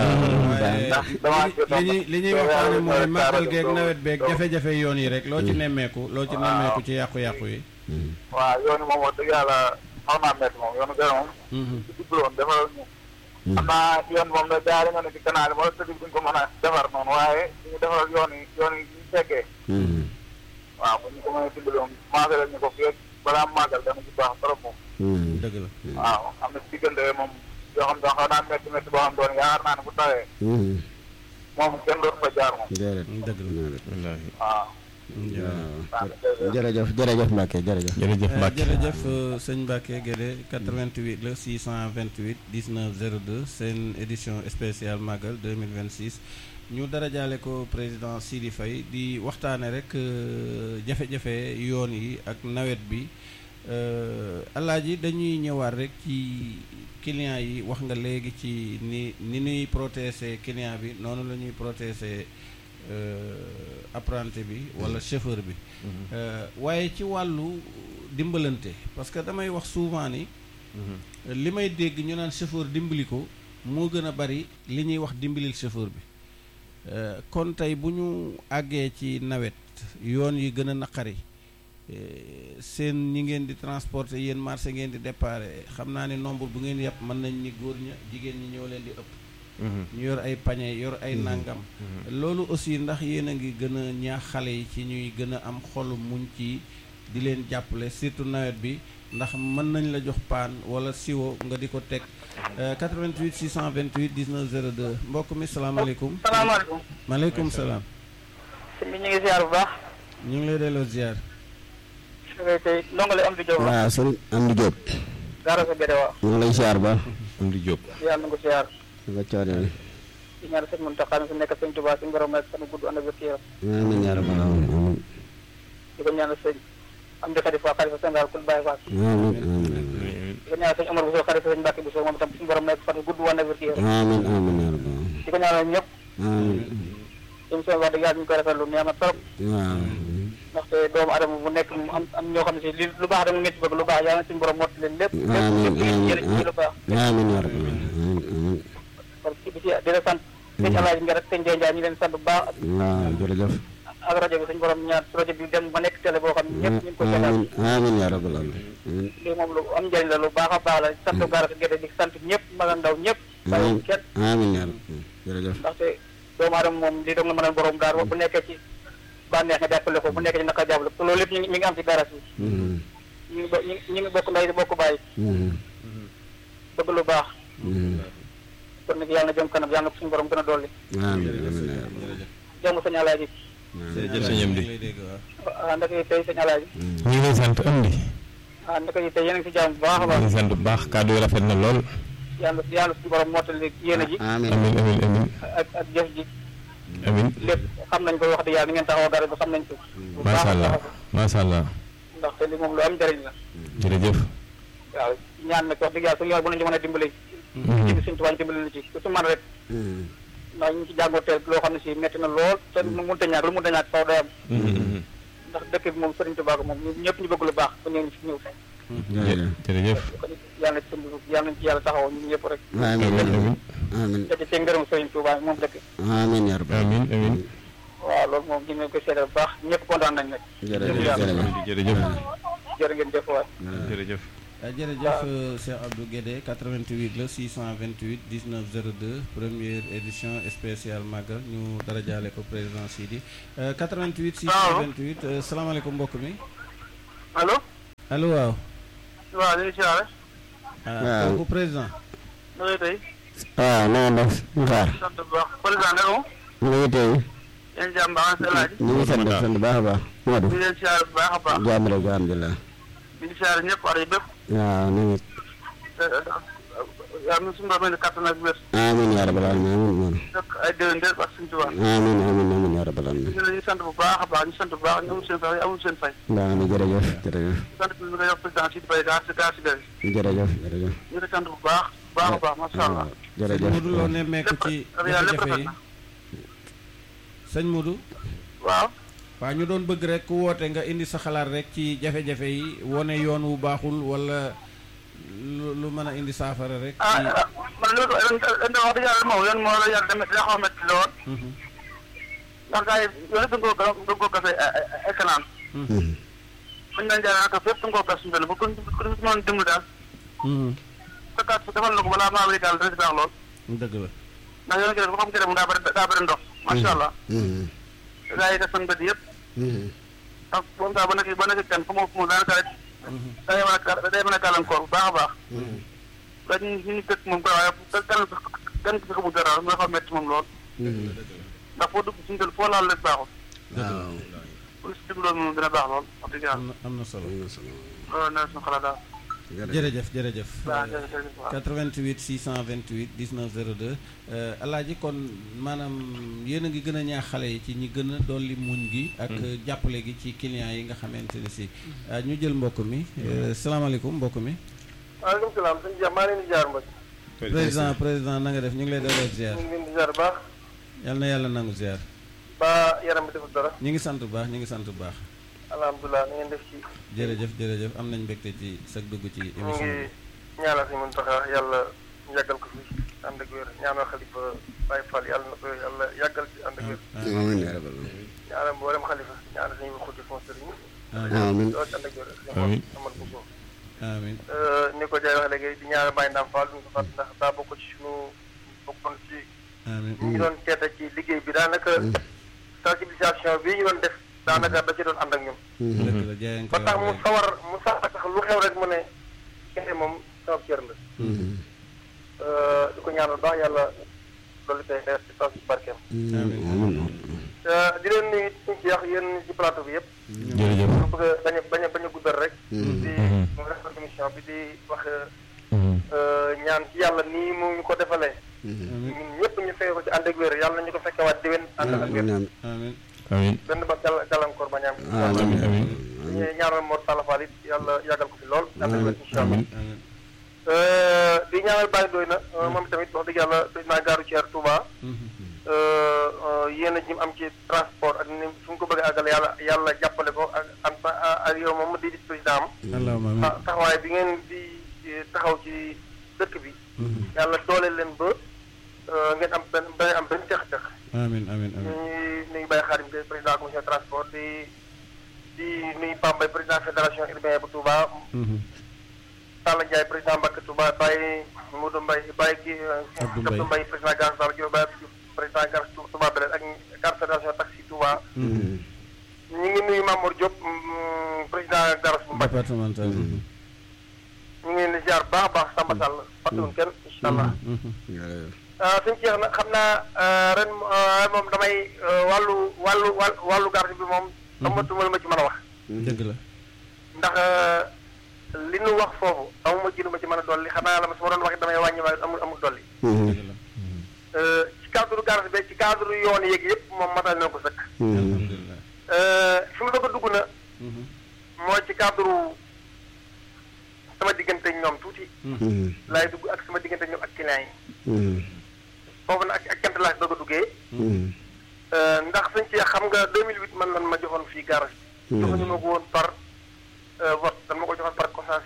li ñuy waxtaane mooy màggal geeg nawet beeg jafe-jafe yoon yi rek loo ci nemmeeku ci yàqu-yàqu yi waaw yoon yi moom wax dëgg yàlla xaw naa métti moom yoonu gën moom ci dugloon defal ñu xam naa yoon moom da jaari nga ne ci canal yi wala tëdd duñ ko mën a defar noonu waaye ñu defal yoon yi ñu fekkee waaw bu ñu ko mën a dimbaloon maasale ñu ko fii balaa màggal dana ci baax trop moom dëgg la waaw am na ci diggante moom yoo xam ne xaw naa métti métti boo xam doon yaakaar naa ne bu tawee moom kenn doon fa jaar moom dëgg la waaw jërëjëf Mbacke jërëjëf sëñ Mbacke Guédé 88 la 628 19 02 seen édition spéciale Magal 2026 ñu dara jaale ko président Sidi Faye di waxtaane rek jafe-jafe yoon yi ak nawet bi alaaji dañuy ñëwaat rek ci client yi wax nga léegi ci ni ñuy protéger client bi noonu la ñuy protéger apprenti bi wala chauffeur bi waaye ci wàllu dimbalante parce que damay wax souvent ni li may dégg ñu naan chauffeur dimbali ko moo gën a bari li ñuy wax dimbalil chauffeur bi kon tey bu ñu àggee ci nawet yoon yi gën a naqari seen ñi ngeen di transporter yéen marché ngeen di déparé xam naa ne nombre bu ngeen yàpp mën nañ ni góor ña jigéen ñi ñoo leen di ëpp ñu yor ay pañe yor ay nàngam loolu aussi ndax yéen a ngi gën a ñaax xale yi ci ñuy gën a am xolu muñ ci di leen jàppale surtout nawet bi ndax mën nañ la jox paan wala siwo nga di ko teg 88 628 19 02 mbokk mi salaamaaleykum salaamaaleykum maaleykum salaam sëñ bi ñu ngi ziar bu baax ñu ngi lay delloo ziar tey ndongole am di Diop waaw sëriñ Amdi Diop gaara sa Guédé waaw ñu ngi lay siyaar ba Amdi Diop yàlla na ko ziar nga coodee di ñaan sëñ Mountakha mi fi nekk sëñ Touba suñu borom nekk fan gudd ànd ak wér amiin yaa rabbal aalamiin di ko ñaanal sëñ am di xalifa Sénégal kul Baye Fall amiin di ko ñaanal sëñ Omar Bousso xalifa sëñ Mbacke Bousso moom itam suñu borom nekk fan gudd ànd ak wér amiin amiin yaa rabbal di ko ñaanal ñëpp émission wax dëgg yàlla ñu koy rafetlu neex na trop waaw ndaxte doomu adama bu nekk mu am ñoo xam ne si li lu baax rek mu ngeen ci bëgg lu baax yàlla na suñu borom motti leen lépp jërëjëf ci lu baax amiin yaa rabbal aalamiin kon ci bi ci di la sant sëñ Alaaji Nga rek sëñ Ndiaye ñu leen sant bu baax waaw jërëjëf ak rajo bi suñu borom ñaar rajo bi dem ba nekk télé boo xam ne ñëpp ñu ngi ko seetaan amiin yaa rabbal aalamiin lii moom lu am njëriñ la lu baax a baax la sant gaara sa Guédé di sant ñëpp mag ak ndaw ñëpp bàyyi kenn amiin yaa rabbal jërëjëf ndaxte doomu aadama moom lii doog na mën a borom daar bu nekkee ci bànneex nga jàppale ko bu nekkee ci naka jàppale ko loolu lépp mi ngi am ci garas bi ñu ngi bokk ndey di bokk bàyyi bëgg lu baax kon nag yàlla na jëm kanam yàlla na ko suñu borom gën a dolli jàmm sëñ Alaaji jërëjëf sëñ Amdi ndaka yi tey sëñ Alaaji ñu ngi lay sant Amdi ndaka yi tey yéen a ngi si jàmm bu baax a baax ñu ngi sant bu baax kàddu yi rafet na lool yàlla suñu borom mottali yéene ji amiin amiin ak jëf ji amiin lépp xam nañ ko wax dëgg yàlla ni ngeen taxaw dara bi xam nañ ko macha allah macha allah ndaxte li moom lu am njëriñ la jërëjëf waaw ñaan nag wax dëgg yàlla suñu yoon bu nañu mën a dimbali ci suñu tubaab dimbali na ci su man rek ndax ñu ci jàngoo teel loo xam ne si metti na lool te mu mënta ñàkk lu mënta ñàkk faw day am ndax dëkk bi moom Sëriñ Tuubaa moom ñëpp ñu bëgg lu baax ba ñëw ñu fi ñëw jërëjëf. yàlla nañ ci yàlla taxaw ñun ñëpp rek. amiin amiin te te ngërëm Sëriñ Tuubaa moom dëkk. amiin yaa rabbi. amiin. waaw loolu moom dinañ ko seedal bu baax ñëpp kontaan nañ nag. jërëjëf. jërë ngeen jëf waay. jërëjëf. jërëjëf Cheikh Abdou Guédé 88 la 628 19 02 première édition spéciale Magal ñu dara jaale ko président Sidi 88 628 salaamaaleykum mbokk mi. allo. allo waaw. waaw ñu ngi siyaare. waaw kooku président. na ngay tey. waaw na ngeen def ñu xaar. sant bu baax président naka moom. ñu ngi tey. yéen jàmm baax na laaj. ñu ngi sant baax a baax. Modou. ñu leen siyaare bu baax a baax. jàmm rek alhamdulilah. ñu ngi siyaare ñëpp wax dëgg bépp. waaw na ngeen. yaa ngi suñu borom ne kattan ak wér. amiin yaa rabbal aalamiin amiin. dëkk ay déwén déet ak suñu tubaab. amiin yaa rabbal aalamiin. ñu ngi sant bu baax a baax ñu sant bu baax ñu amul seen fay amul seen fay. baax na jërëjëf. sant bi nga jox président si bay gaa si jërëjëf. ñu ngi sant bu baax a baax macha allah. jërëjëf sëñ Modou loo nemmeeku ci jafe-jafe yi sëñ Modou. waaw. waaw ñu doon bëgg rek ku woote nga indi sa xalaat rek ci jafe-jafe yi wone yoon wu baaxul wala lu mën a indi saafara rek. man loolu wax dëgg yàlla moom yoon moo la yàlla demee daa xaw a métti lool. ndax gars yi yoon yëpp da nga koo gasee ay canal. buñ daan jaay naka fépp da nga koo gas suñu bu ko mën dimbali daal. fekkaat defal na ko balaa maa wéy daal dina si baax lool. dëgg la. ndax yoon gi bu xam ne moom daa bëri ndox. macha allah. gars yi def seen bët yëpp. ndax moom daal ba nekk kenn fu mu daanaka rek. day mën a gàllankoor bu baax a baax. ndax ñu dëkk moom quoi waaye gan gi xamul dara nga xam métti moom lool. ndax foo dugg suñu foo laal rek baaxul. waaw. pour si dugg loolu moom dina baax lool wax dëgg yàlla. am na solo. loolu na suñu xalaat daal. jërëjëf. waaw jërëjëf waaw. 88 628 19 02 Alaaji kon maanaam yéen a ngi gën a ñaax xale yi ci ñi gën a dolli muñ gi. ak jàppale gi ci clients yi nga xamante ne si. ñu jël mbokk mi salaamaaleykum mbokk mi. waaleykum salaam sëñ Dia maa leen di jaar mbokk. président na nga def ñu ngi lay delloo ziar. ñu ngi leen di jaar bu baax. yal na yàlla nangu ziar. ba yaram bi deful dara. ñu ngi sant bu baax ñu ngi sant bu baax. alhamdulilah na ngeen def ci. jërëjëf am nañ mbégte ci sa dugg ci émission bi. ñu ngi ñaanal si mun taxa yàlla yàggal ko fi ànd ak wér ñaanal xalifa Baye Fall yàlla na ko yàlla yàggal ci ànd ak wér. amiin yaa rabbal ñaanal mboolem xalifa ñaanal suñu xuti fon sëriñ amiin loolu ànd ak wér amiin amal bu ko amiin ni ko Jaay wax léegi di ñaanal Baye Ndam Fall duñu ko fàtt ndax daa bokk ci suñu bokkoon ci amiin ñu doon teeta ci liggéey bi daanaka sensibilisation bi ñu doon def daanaka da ci doon ànd ak ñun dëgg la jaayeen ko ba tax mu sawar sax lu xew rek mu ne kene moom sama cër la di ko ñaanal baax yàlla loolu tey leer ci taw si barkeem di leen nuyu suñu ci yàq yéen ci plateau bi yëpp jërëjëf. ñu bëgg bañ a guddal rek di rafetlu émission bi di wax ñaan ci yàlla nii mu ñu ko defalee ñun ñëpp ñu fekk ko ci ànd ak wér yàlla nañu ko fekkewaat déwén ànd ak wér amiin amiin. benn ba gàllankoor ba ñaam amiin amiin. ñu ñaanal Mor Talla Fall it yàlla yàggal ko fi lool ànd ak wér incha allah amiin di ñaanal Baye Doy na moom tamit wax dëgg yàlla président gaaru Thier Touba yéen a jim am ci transport ak ni fu mu ko bëgg a àggale yàlla jàppale ko ak yow moom di président allahumma amiin taxawaay bi ngeen di taxaw ci dëkk bi yàlla doole leen ba ngeen am benn tex-tex amiin amiin ñu nuyu Baye Khadim Gueye président commission transport di nuyu Pambay président fédération urbaine bu Touba Talla Ndiaye président Mbacke Touba Baye Modou Mbaye Baye kii Abdou Mbaye président Gare Sall Diop Baye président Gare Touba Belel ak Gare fédération taxi Touba ñu ngi nuyu Mamour Diop président Gare bu Mbacke départemental ñu ngi leen di ziar baax a baax Samba Sall fàttewuñ kenn incha allah suñu ceex na xam naa ren moom damay wàllu garde bi moom amatuma lu ma ci mën a wax dëgg la ndax li nu wax foofu amuma ji lu ma ci mën a dolli xanaa la ma su ma doon waxee damay wàññi waaye amul dolli dëgg la ci cadre garde bi ci cadre yoon yeeg yëpp moom matal na ko sëkk alhamdulilah fi mu doog a dugg na mooy ci cadre sama diggante ñoom tuuti laay dugg ak sama diggante ñoom ak client yi foofu nag ak cant laa si doog a duggee ndax suñ ci xam nga 2008 man lan ma joxoon fii garage joxuñu ma ko woon par vote dan ma ko joxoon par consensus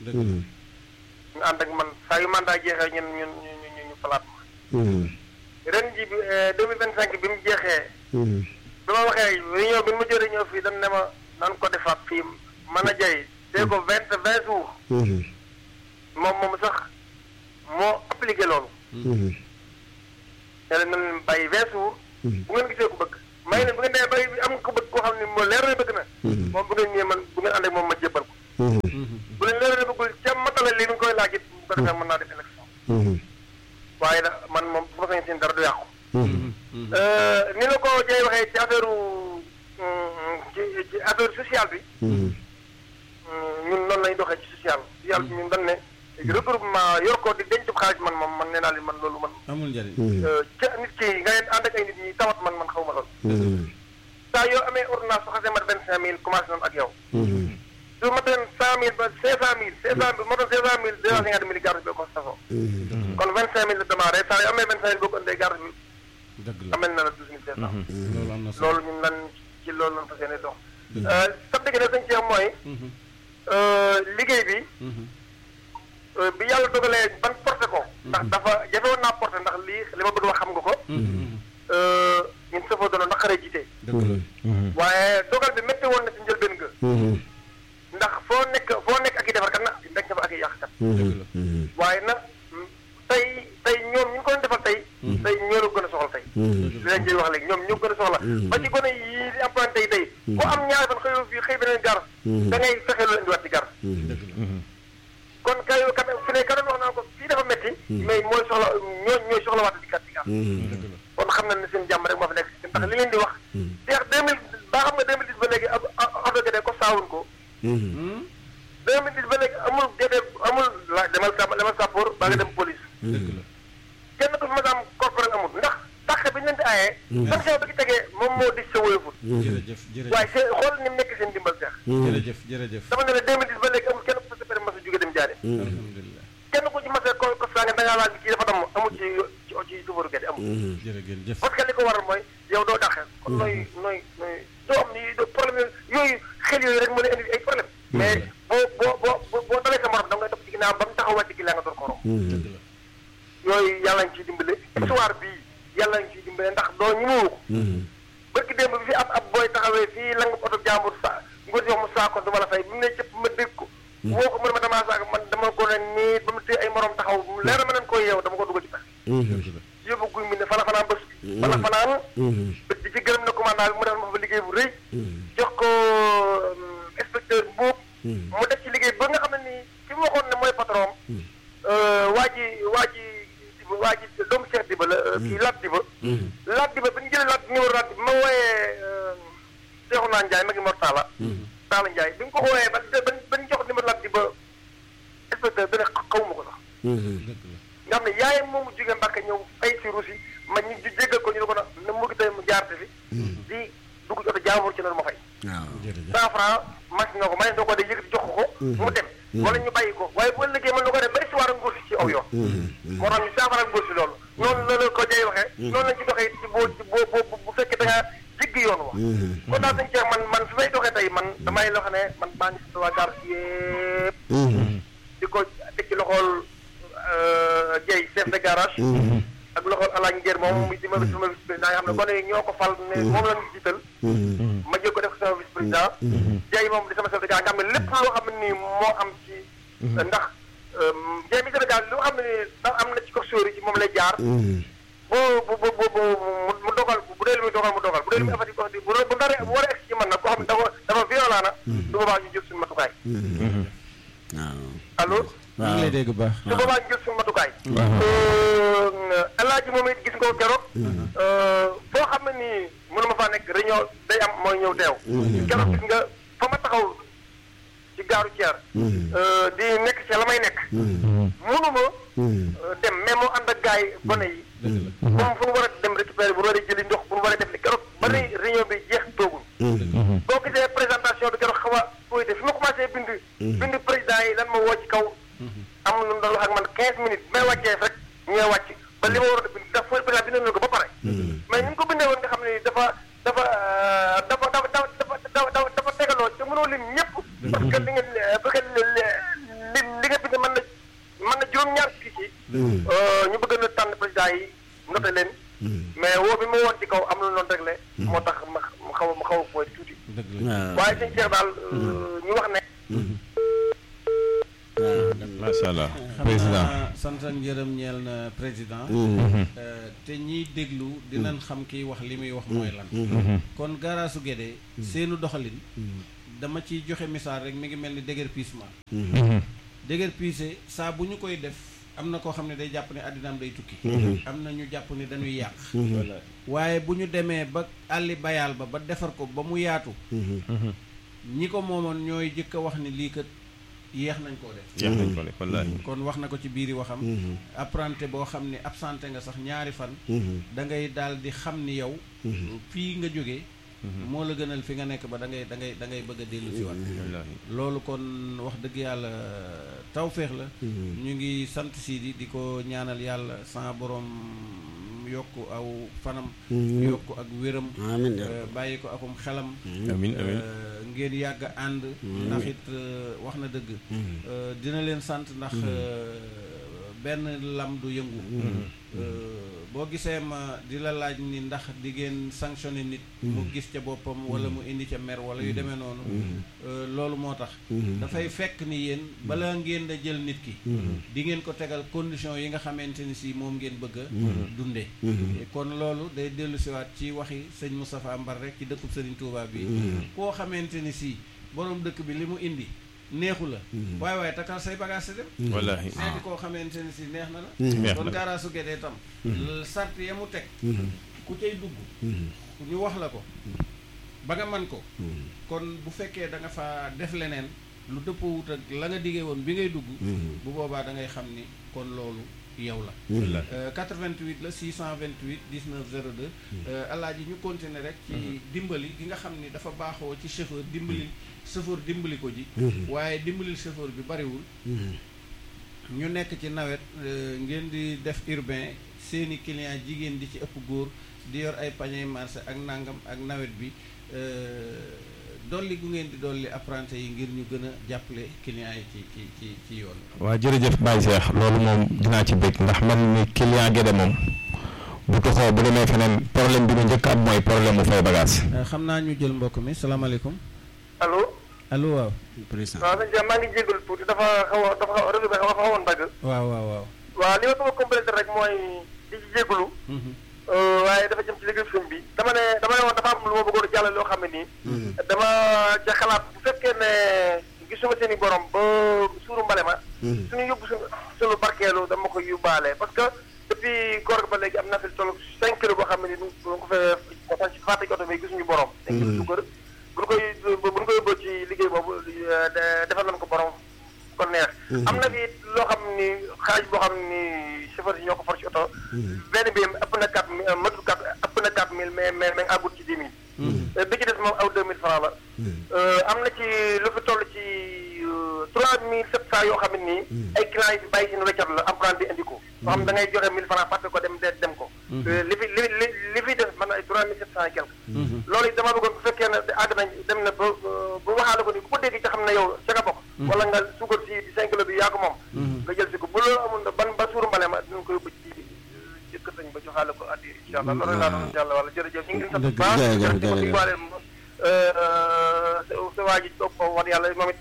ñu ànd ak man saa yu mandat jeexee ñu falaat ma. ren ji bi 2025 bi mu jeexee. bi ma waxee réunion bi mu jëlee ñëw fii dañ ne ma nan ko defaat fii mën a jay dee ko 20 jours. moom sax moo appliqué loolu. te nañ leen bàyyi 20 jours. bu ngeen gisee ko bëgg. may leen bu ngeen demee bay am ko bëgg koo xam ne moo leer na bëgg na. moom bu ngeen ñëwee man bu ngeen ànd ak moom ma jébbal ko. bu leen leer na bëggul ca matale li ñu koy laaj it bu ko defee mën naa def élection. waaye da man moom bu ma sañoon seen dara du yàqu. ni la ko jay waxee ci affaire ci affaire sociale bi. ñun noonu lañu doxee ci social bi ñun dañ ne regroupement yor ko di denc xaalis man nee naa leen man loolu man. amul njëriñ. ca nit ki nga ànd ak ay nit ñi tawat man xaw ma lool. saa yoo amee ordonnance su xasee mat 25000 commencé noonu ak yow. su ma doon 100000 ba 500000 500000 ma doon 500000 250 000 garde bi ko safoo. kon 25000 la démarré saa yoo amee 25000 boo ko indee garde bi. dëgg la amel na la 12500. loolu am na solo loolu ñun lan ci loolu lan fas yéene dox. sa dëgg na sañ ci am mooy. liggéey bi. bi yàlla dogalee ban porté ko. ndax dafa jafewoon naa porté ndax li ma bëgg wax xam nga ko. ñun safoo doon naqaree jiite. dëgg la. waaye dogal bi métti woon na ci njëlbeen nga. ndax foo nekk ak i defarkat na dañ fa ak i yàqkat. dëgg la. waaye nag tey ñoom ñu ngi ko doon defal tey. tey ñoo la gën a soxla tey. li leen jëy wax léegi ñoom ñu gën a soxla. ba ci gone yii di emprunté yi tey. ku am ñaari fan xëy beneen gar. da ngay fexe lu indiwaat ci gar. kon kay fi ne ka doon wax naa ko fii dafa métti. mais mooy soxla ñooy soxla waat di kat ci gar. kon xam na ne seen jàmm rek moo fi nekk ndax li leen di wax. seex 2000 ba xam nga 2010 ba léegi ab gede ko saawuñ ko. 2010 ba léegi amul gede amul la demal sàppoor ba nga dem police. dëgg la. kenn ko fi ma am corporel amul ndax taxe bi ñu leen di aayee. sanction bi ki tegee moom moo di sa woyofut. jërëjëf waaye seen xool ni mu nekk seen dimbal seex. jërëjëf. dama ne la 2010 ba léegi amul kenn ku sa mas a jóge dem jaare. alhamdulilah. kenn ku ci mas a ko saa nga da ngaa laaj bi kii dafa damm amul ci suufaru gerte amul. jërëjëf. parce que li ko waral mooy yow doo dàqe. kon nooy doo am ni problème yooyu xel yooyu rek mën a indi ay problème. mais boo dalee sa morom da ngay topp ci ginnaaw ba mu taxawaat ci ginnaaw nga door ko romb. dëgg la. yooyu yàlla ngi ciy dimbale. histoire bii yàlla ngi ciy dimbale ndax doo ñu mu ko. bëgg démb bi fi ab booy taxawee fii la nga oto jàmbur sa nguur si wax mu saako du ma la fay bu mu ne cëpp ma dégg ko. woo ko mu ne ma damaa saako man dama ko ne nii ba mu téye ay morom taxaw leer na ma leen koy yeew dama ko dugal ci tax. yóbbu guy mi ne fala fanaan bés. fala fanaan. di ci gërëm na commandant bi mu def ma fa liggéey bu rëy. jox ko inspecteur Mbuub. mu def ci liggéey ba nga xam ne nii ki mu waxoon ne mooy patron. waa ji doomu Cheikh Diba la kii Lat Diba. Lat Diba bi ñu jëlee numéro Lat Diba ma wooyee Cheikhouna Ndiaye ma ngi Mor Talla. Talla Ndiaye bi nga ko wooyee ba ñu jox numéro Lat Diba inspecteur bi ne xawma ko sax. nga xam ne yaayam moomu jógee Mbàkke ñëw ay si Russie ma ñu jéggal ko ñu ne ko na mu ngi tey mu jaarte fi. di dugg ci oto jaamur ci noonu ma fay. waaw 100 francs machine nga ko ma ne doo ko de yëkkati jox ko. mu dem wala ñu bàyyi ko waaye bu ëllëgee mën na ko def ba histoire ak nguur si ci aw yoon. moo tax ñu 100 francs nguur si loolu. noonu la ko jay waxee. noonu lañ ci doxee ci boo bu fekkee da ngaa jéggi yoon wa. kon daal dañ cee man fi may doxee tey man damay loo xam ne man maa ngi si waa gaar si yëpp. di ko teg ci loxool Dieye chef de garage. ak loxool Alaaji Ngeer moom di ma vice président nga xam ne gone yi ñoo ko fal ne moom la ñu jiital. ma jël ko def ko sama vice président. Dieye moom di sama chef de garage nga xam ne lépp loo xam ne nii moo am ci. ndax Dieye mi Sénégal loo xam ne nii dafa am na ci coxeur yi ci moom lay jaar. mu dogal bu dee lu muy dogal mu dogal bu dee lu muy afati ko bu war a egg ci man nag koo xam ne dafa violent na. du boobaa ñu jël suñu matukaay. allo. ñu ngi lay dégg bu baax. su boobaa ñu jël suñu matukaay. Alaaji moom it gis nga ko keroog. foo xam ne nii mënu ma faa nekk réunion day am mooy ñëw teew. keroog gis nga fa ma taxaw ci gaaru Thier. di nekk ci la may nekk. mënu ma dem mais moo ànd ak gars yi gone yi. moom fu mu war a dem récupérer bu war a jëli ndox bu mu war a def li keroog ba ni réunion bi jeex toogul. boo gisee présentation bi keroog xaw a fooy def fi ma commencé bind président yi lan ma woo ci kaw. am lu mu doon wax ak man 15 minutes may wàccee rek ñooy wàcc ba li ma war a bind daf fooy président bind na ko ba pare. mais ni ñu ko bindee woon nga xam ne dafa tegaloo te mënoo lim ñëpp. parce que li ngeen lim ñu bëgg na tànn président yi noté leen mais woo bi ma woon ci kaw am na noonu réglé moo tax ma xaw a fooy tuuti waaye suñu ceex daal ñu wax ne macha allah président sant ak njërëm ñeel na président te ñiy déglu dinañ xam kiy wax li muy wax mooy lan kon garaasu Guédé seenu doxalin dama ciy joxe misaal rek mi ngi mel ni déguerpissement déguerpissé saa bu ñu koy def am na koo xam ne day jàpp ne àddinaam day tukki am na ñu jàpp ne dañuy yàq waaye bu ñu demee ba àlli bayaal ba defar ko ba mu yaatu ñi ko moomoon ñooy jëkk a wax ni lii kat yéex nañ koo def wallaahi kon wax na ko ci biiri waxam apprenti boo xam ne absenté nga sax ñaari fan da ngay daal di xam ni yow fii nga jógee moo la gënal fi nga nekk ba da ngay bëgg a dellu si waat loolu kon wax dëgg yàlla tawféex la ñu ngi sant Sidi di ko ñaanal yàlla sa borom yokk aw fanam yokk ak wéram bàyyi ko akum xelam amiin ngeen yàgg ànd ndax it wax na dëgg dina leen sant ndax benn lam du yëngu boo gisee ma di la laaj ni ndax di ngeen sanctionné nit mu gis ca boppam wala mu indi ca mer wala yu demee noonu loolu moo tax dafay fekk ni yéen bala ngeen da jël nit ki di ngeen ko tegal condition yi nga xamante ni si moom ngeen bëgg a dunde kon loolu day dellu siwaat ci waxi sëñ Moustapha Mbar rek ci dëkkub Sëriñ Tuubaa bi koo xamante ni si borom dëkk bi li mu indi neexu la waaye takkal say bagage dem wallaahi seeti koo xamante ni si neex na la kon garaasu Guédé tam sart ya mu teg ku cay dugg ñu wax la ko ba nga man ko kon bu fekkee da nga fa def leneen lu dëppoo wut ak la nga diggee woon bi ngay dugg bu boobaa da ngay xam ni kon loolu yow la 88 la 628 19 02 alaaji ñu continuer rek ci dimbali gi nga xam ni dafa baaxoo ci chauffeur dimbali ko ji waaye dimbalil chauffeur bi bariwul ñu nekk ci nawet ngeen di def urbain seeni client jigéen di ci ëpp góor di yor ay panier marché ak nangam ak nawet bi dolli gu ngeen di dolli apprenti yi ngir ñu gën a jàppale client yi ci yoon. waaw jërëjëf Baye Cheikh loolu moom dinaa ci bëgg ndax man ni client Guédé moom bu toxoo bu demee feneen problème bi mu njëkk am mooy problème mu fay bagage. xam naa ñu jël mbokk mi salaamaaleykum. allo waaw. président waaw sëñ Cheikh maa ngi jégalu tuuti dafa réseau bi xawoon dagg. waaw li ma bëgg a complété rek mooy di ci jégalu. waaye dafa jëm ci liggéey film bi dama ne woon dafa am lu ma bëggoon a jàllale loo xam ne nii. dama ca xalaat bu fekkee ne gisuma seen i borom ba suuru mbale ma. suñu yóbbu suñu barkeelu dama koy yóbbaale parce que depuis koor ba léegi am na fi tollu 5 kilos boo xam ne nii du ko fee ci fàtte oto bi gisuñu borom. 5 kilos suukar bu ñu koy yóbboo ci liggéey boobu defal nañ ko borom kon neex. am na fi loo xam ni xaaj boo xam ni chauffeur yi ñoo ko for ci oto. benn bi ëpp na 4 matul 4 ëpp na 4000 mais àggut ci 10 000. bi ci des moom aw 2000 francs la. am na ci lu fi toll ci 3700 yoo xam ne nii. ay clients yi fi bàyyi seen weccat la emprunté indi ko. soo xam da ngay joxe 1000 francs fàtte ko dem ko. li fi des man ay 3700 et quelque. loolu it dama bëggoon bu fekkee ne àgg nañ dem na ba waxaale ko ni ku ko dégg ca xam ne yow ca nga bokk. wala nga suukar si 5 kilos bi yaa ko moom. nga jël si ko bu loolu amul ba suuru mbale ma dinañ ko yóbbu ci kër sañ ba joxaale ko addi incha allah loolu laa doon incha allah wala jërëjëf ñu ngi sant bu baax sa waa ji toog ko wax yàlla moom it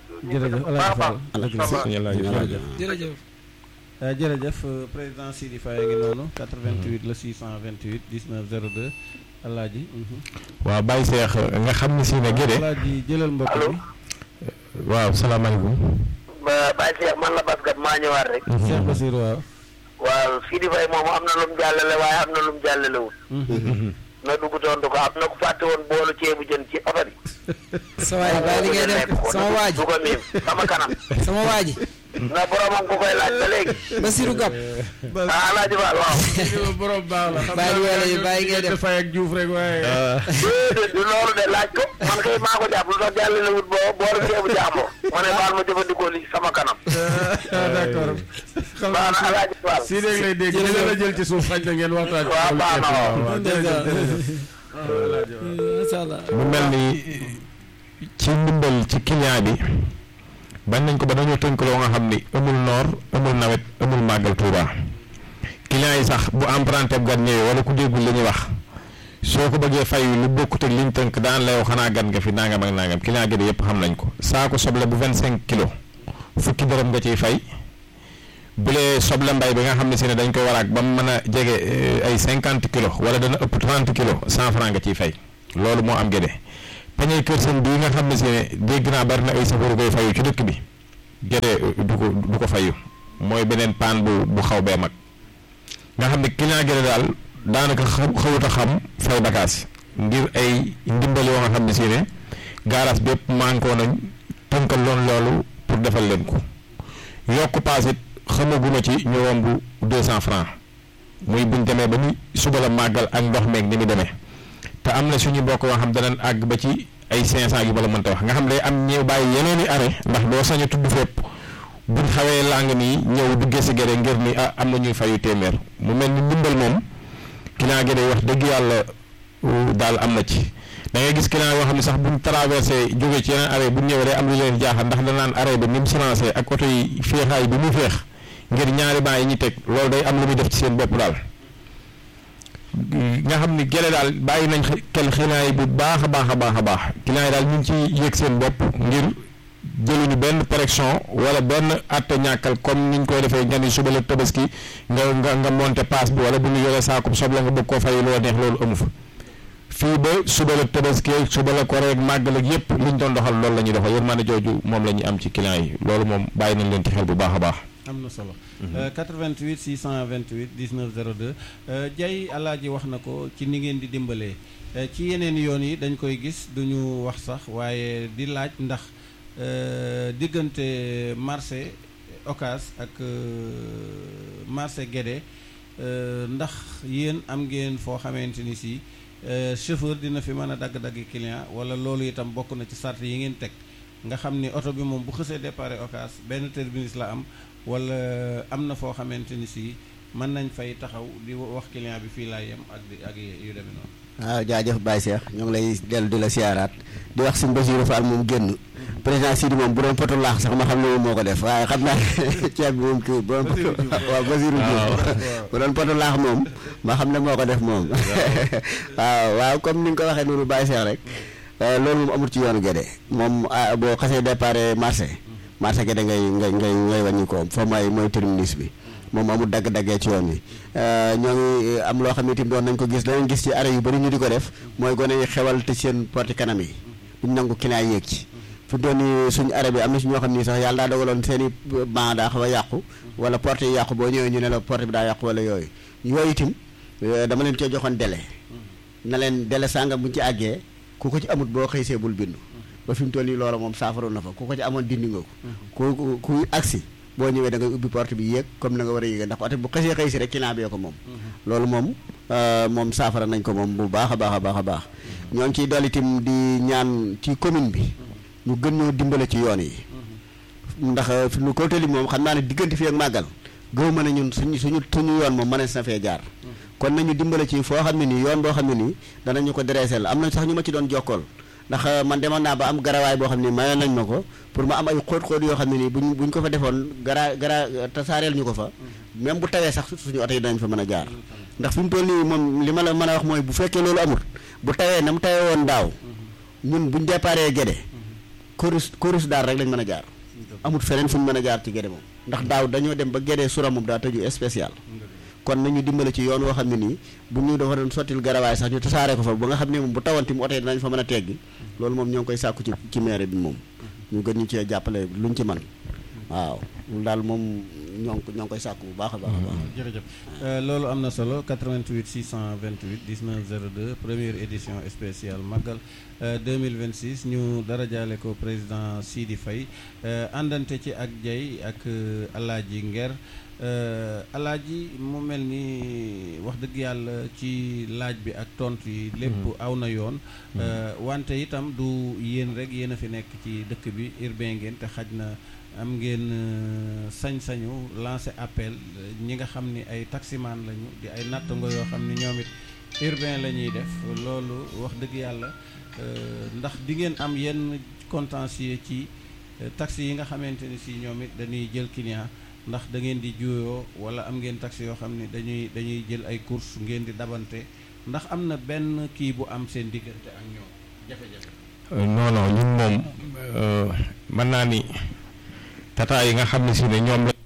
jërëjëf jërëjëf président Sidi Faye ngi noonu 88 la 628 19 02 alaaji waaw Baye Cheikh nga xam ne si ne Guédé alaaji jëlal mbokk bi waaw salaamaaleykum Baye Cheikh man la Baskat maa ñëwaat rek Cheikh Basir waaw Sidi Faye moom am na lu mu jàllale waaye am na lu mu jàllalewul na dugg tontu ko am na ku fàtte woon boolu ceebu jën ci oto bi sa waay bàyyi li ngay def sama waaji du ko miim sama kanam sama waaji na boromam ku koy laaj ba léegi Basiru Gab Alaaji Fall waaw borom baax la bàyyi wala yi bàyyi ngay def Faye ak Diouf rek waaye du loolu de laaj ko man kay maa ko jàpp lu tax jàllale wut boolu ceebu jàmboo ma ne baal ma jëfandikoo li sama kanam d'accord xam baax na Alaaji Fall si dégg lay dégg dina la jël ci suuf xañ na ngeen waxtaan waaw baax na waaw masha Allah mu mel ni ci ndimbal ci client bi bañ nañ ko ba dañoo tënk loo nga xam ni amul noor amul nawet amul màggal Tuuba client yi sax bu emprunté bu gan ñëwee wala ku déggul li ñuy wax soo ko bëggee fay lu bokkut ak liñ tënk daan la yow xanaa gan nga fi nangam ak nangam client gi de yëpp xam nañ ko saako soble bu 25 kilos fukki dërëm nga ciy fay bu lee soble mbay bi nga xam ne si ne dañ koy waraak ba mu mën a jege ay 50 kilos wala dana ëpp 30 kilos 100 francs nga ciy fay loolu moo am Gédé pañey kër seen bii nga xam ne si ne dégg naa bari na ay safaru koy fayu ci dëkk bi Gédé du ko fayu mooy beneen paan bu xaw bee mag nga xam ne client Gédé daal daanaka xawut a xam fay bagage ngir ay ndimbal yoo nga xam ne si ne garage bépp mànkoo nañ tënkal loolu pour defal leen ko yokk paas it xamaguma ci ñu romb 200 francs muy buñ demee ba ni suba la màggal ak ndox meeg ni mu demee te am na suñu bokk yoo xam danañ àgg ba ci ay 500 yu ma la mënta wax nga xam day am ñëw bàyyi yeneen i arrêt ndax doo sañ a tudd fépp buñ xawee làng nii ñëw duggee si Gédé ngir ni am na ñuy fayu téeméer mu mel ni ndimbal moom client Gédé wax dëgg yàlla daal am na ci da ngay gis client yoo xam ne sax buñ traversé jóge ci yeneen arrêt bu ñëwee day am lu leen jaaxal ndax danaan arrêt bi ni mu silencé ak oto yi féexaay bi mu féex ngir ñaari baa yi ñu teg loolu day am lu muy def ci seen bopp daal nga xam ni Gédé daal bàyyi nañ xel client yi bu baax a baax a baax a baax client yi daal ñu ngi ci yëg seen bopp ngir jëluñu benn pression wala benn atte ñàkkal comme niñ koy defee nga ni suba la tabaski nga monté paas bi wala bu ñu yoree saakub soble nga bëgg koo fay loo neex loolu amu fa fii ba suba la tabaski suba la korite màggal ak yëpp liñ doon doxal loolu la ñuy doxal yërmande jooju moom la ñuy am ci client yi loolu moom bàyyi nañ leen ci xel bu baax a baax. am na solo. 88 628 19 02 Dieye Alaaji wax na ko ci ni ngeen di dimbalee ci yeneen yoon yi dañ koy gis duñu wax sax waaye di laaj ndax diggante marché Ocass ak marché Guédé ndax yéen am ngeen foo xamante ni si chauffeur dina fi mën a dagg-daggi client wala loolu itam bokk na ci sart yi ngeen teg nga xam ni oto bi moom bu xësee départ Ocass benn terminus la am wala am na foo xamante ni si mën nañ fay taxaw di wax client bi fii laa yem ak yu demee noonu. waaw jaajëf Baye Cheikh ñoo ngi lay dellu di la siyaaraat di wax suñu Bassirou Fall moom génn président Sidi moom bu doon poto laax sax ma xam ne moom moo ko def waaye xam naa ceeb bi moom kii bu doon waaw Bassirou Diouf bu doon poto laax moom ma xam ne moo ko def moom waaw comme ni nga ko waxee noonu Baye Cheikh rek loolu moom amul ci yoonu Guédé moom boo xasee départ marché Guédé ngay wàññi ko fa mooy terminus bi moom amul dagg-daggee ci yoon wi ñoo ngi am loo xam ne itam doon nañ ko gis danañ gis ci arrêt yu bëri ñu di ko def mooy gone yi xewal te seen porte kanam yi duñ nangu client yéeg ci fi doon ni suñu arrêt bi am na si ñoo xam ni sax yàlla daa dogaloon seen i ban daa xaw a yàqu wala porte yi yàqu boo ñëwee ñu ne la porte bi daa yàqu wala yooyu itam dama leen cee joxoon délai na leen délai sàngam buñ ci àggee ku ko ci amut boo xëysee bul bindu ba fi mu toll nii loola moom saafara na fa ku ko ci amoon dindi nga ko ku agsi boo ñëwee da ngay ubbi porte bi yéeg comme na nga war a yéeg ndax oto bu xësee xëy si rek client bi ko moom loolu moom saafara nañ ko moom bu baax a baax a baax a baax ñoo ngi ciy dolli itam di ñaan ci commune bi ñu gën ñoo dimbale ci yoon yi ndax fi nu ko tali moom xam naa ne diggante fii ak màggal gëw mën a ñun suñu yoon moom mënees na fee jaar kon nañu dimbale ci foo xam ne nii yoon boo xam ne nii danañu ko dressel am na sax ñu ma ci doon jokkool ndax man demoon naa ba am garawaay boo xam ne mayoon nañ ma ko pour ma am ay xóot-xóot yoo xam ne nii buñ ko fa defoon tasaareel ñu ko fa même bu tawee sax suñu oto yi danañ fa mën a jaar ndax fi mu toll nii moom li ma la mën a wax mooy bu fekkee loolu amul bu tawee na mu tawee woon daaw ñun buñ déparé Guédé korus daar rek lañ mën a jaar amul feneen fu ñu mën a jaar ci Guédé moom ndax daaw dañoo dem ba Guédé sura moom daa tëju spécial kon nañu dimbale ci yoon woo xam ne nii bu ñu dafa doon sottil garawaay sax ñu tasaare ko fa ba nga xam ne moom bu tawanti mu oto yi dinañ fa mën a teggi loolu moom ñoo ngi koy sàkku ci maire bi moom ñu gën ñu cee jàppale luñ ci man waaw daal moom ñoo ngi koy sàkku bu baax a baax a baax. jërëjëf loolu am na solo 88 628 19 02 première édition spéciale Magal 2026 ñu dara jaale ko président Sidi Faye àndante ci ak Dieye ak Alaaji Nger Alaaji mu mel ni wax dëgg yàlla ci laaj bi ak tontu yi lépp aw na yoon wante itam du yéen rek yéen a fi nekk ci dëkk bi urbain ngeen te xaj na am ngeen sañ-sañu lancer appel ñi nga xam ni ay taximan lañu di ay nattango yoo xam ni ñoom it urbain la ñuy def loolu wax dëgg yàlla ndax di ngeen am yenn contentieux ci taxi yi nga xamante ni si ñoom it dañuy jël client ndax da ngeen di juyoo wala am ngeen taxi yoo xam ne dañuy jël ay course ngeen di dabante ndax am na benn kii bu am seen diggante ak ñoom jafe-jafe. non ñun moom mën naa ni tata yi nga xam ne si ne ñoom la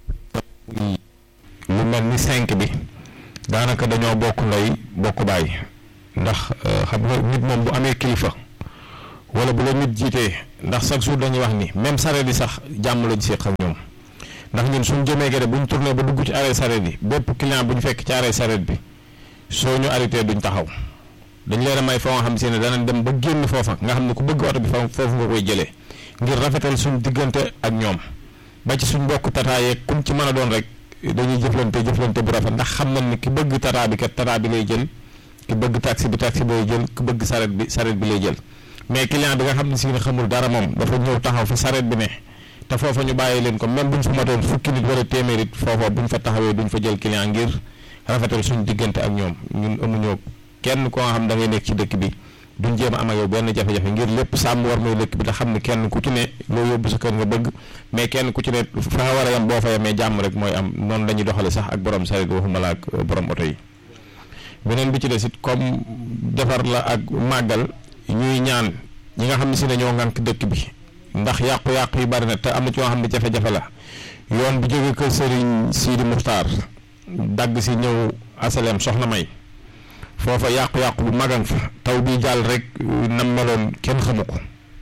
lu mel ni 5 bi daanaka dañoo bokk ndey bokk baay ndax xam nga nit moom bu amee kilifa wala bu la nit jiitee ndax chaque jour dañuy wax ni même sareet yi sax jàmm lañ séq ak ñoom ndax ñun suñ jëmee gerte bu ñu tourné ba dugg ci arrêt sareet yi bépp client bu ñu fekk ci arrêt sareet bi soo ñu arrêté duñ taxaw dañ leen a may foo nga xam si ne danañ dem ba génn foofa nga xam ne ku bëgg oto bi foofu nga koy jëlee ngir rafetal suñ diggante ak ñoom ba ci suñ mbokk tata yeeg kum ci mën a doon rek dañuy jëflante bu rafet ndax xam nañ ni ki bëgg tata bi kat tata bi lay jël ki bëgg taxi bi lay jël ki bëgg sareet bi lay jël mais client bi nga xam ne si ne xamul dara moom dafa ñëw taxaw fi sareet bi ne te foofa ñu bàyyi leen ko même buñ fa matoon fukki nit wala téeméer it foofa buñ fa taxawee duñ fa jël client ngir rafetal suñ diggante ak ñoom ñun amuñoo kenn koo xam da ngay nekk ci dëkk bi duñ jéem a am ak yow benn jafe-jafe ngir lépp sàmm war mooy dëkk bi te xam ne kenn ku ci ne loo yóbbu sa kër nga bëgg mais kenn ku ci ne fa nga war a yam boo fa yamee jàmm rek mooy am noonu la ñuy doxale sax ak borom sareet waxuma la ak borom oto yi beneen bi ci des it comme defar la ak màggal ñuy ñaan ñi nga xam ne si ne ñoo ngànk dëkk bi ndax yàqu-yàqu yi bari na te am na ci yoo xam ne jafe-jafe la yoon bi jóge kër Serigne Sidi Muxtaar dagg si ñëw asalem soxna may foofa yàqu-yàqu bu magan fa taw bi jàll rek nam meloon kenn xamu ko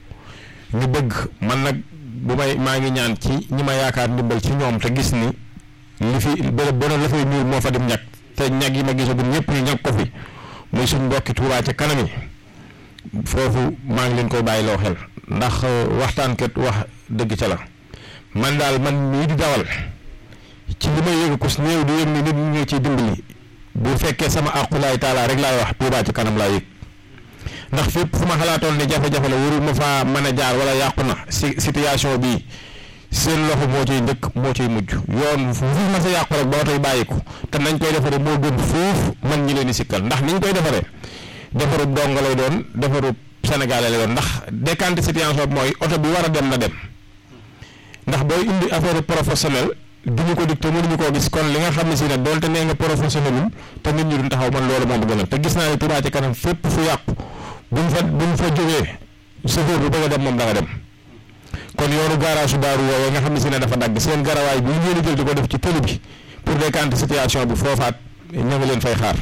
ñu bëgg man nag maa ngi ñaan ci ñi ma yaakaar ndimbal ci ñoom te gis ni li fi bërëb bona la fay ñuul moo fa dem ñag te ñag yi ma gisagum ñëpp ñu ñag ko fi muy suñ mbokki Tuubaa ca kanam yi foofu maa ngi leen koy bàyyi loo xel ndax waxtaan kat wax dëgg ca la man daal man mii di dawal ci li may yëg ko si néew di yëg ni nit ñi ñoo ciy dimbali bu fekkee sama aqulaay taalaa rek laay wax Tuubaa ci kanam laa yëg ndax fépp fu ma xalaatoon ne jafe-jafe la warul ma faa mën a jaar wala yàqu na situation bii seen loxo moo ciy njëkk moo ciy mujj yoon fu ma sa yàqu rek ba otoy bàyyi ko te nañ koy defaree moo gën foofu man ñi leen di sikkal ndax niñ koy defaree defarub dongo lay doon defarub sénégalais lay doon ndax décanté situation bi mooy oto bi war a dem na dem ndax booy indi affaire professionnel duñu ko dig te mënuñu koo gis kon li nga xam ne si ne doonte nee nga professionnel te nit ñi duñ taxaw man loolu moom gën a te gis naa ne Touba ci kanam fépp fu yàqu buñ fa jógee chauffeur bi bëgg a dem moom da nga dem kon yoonu garage su daaru woowee nga xam ne si ne dafa dagg seen garawaay bi ngeen di jël di ko def ci télé bi pour décanté situation bi foofaat ña ngi leen fay xaar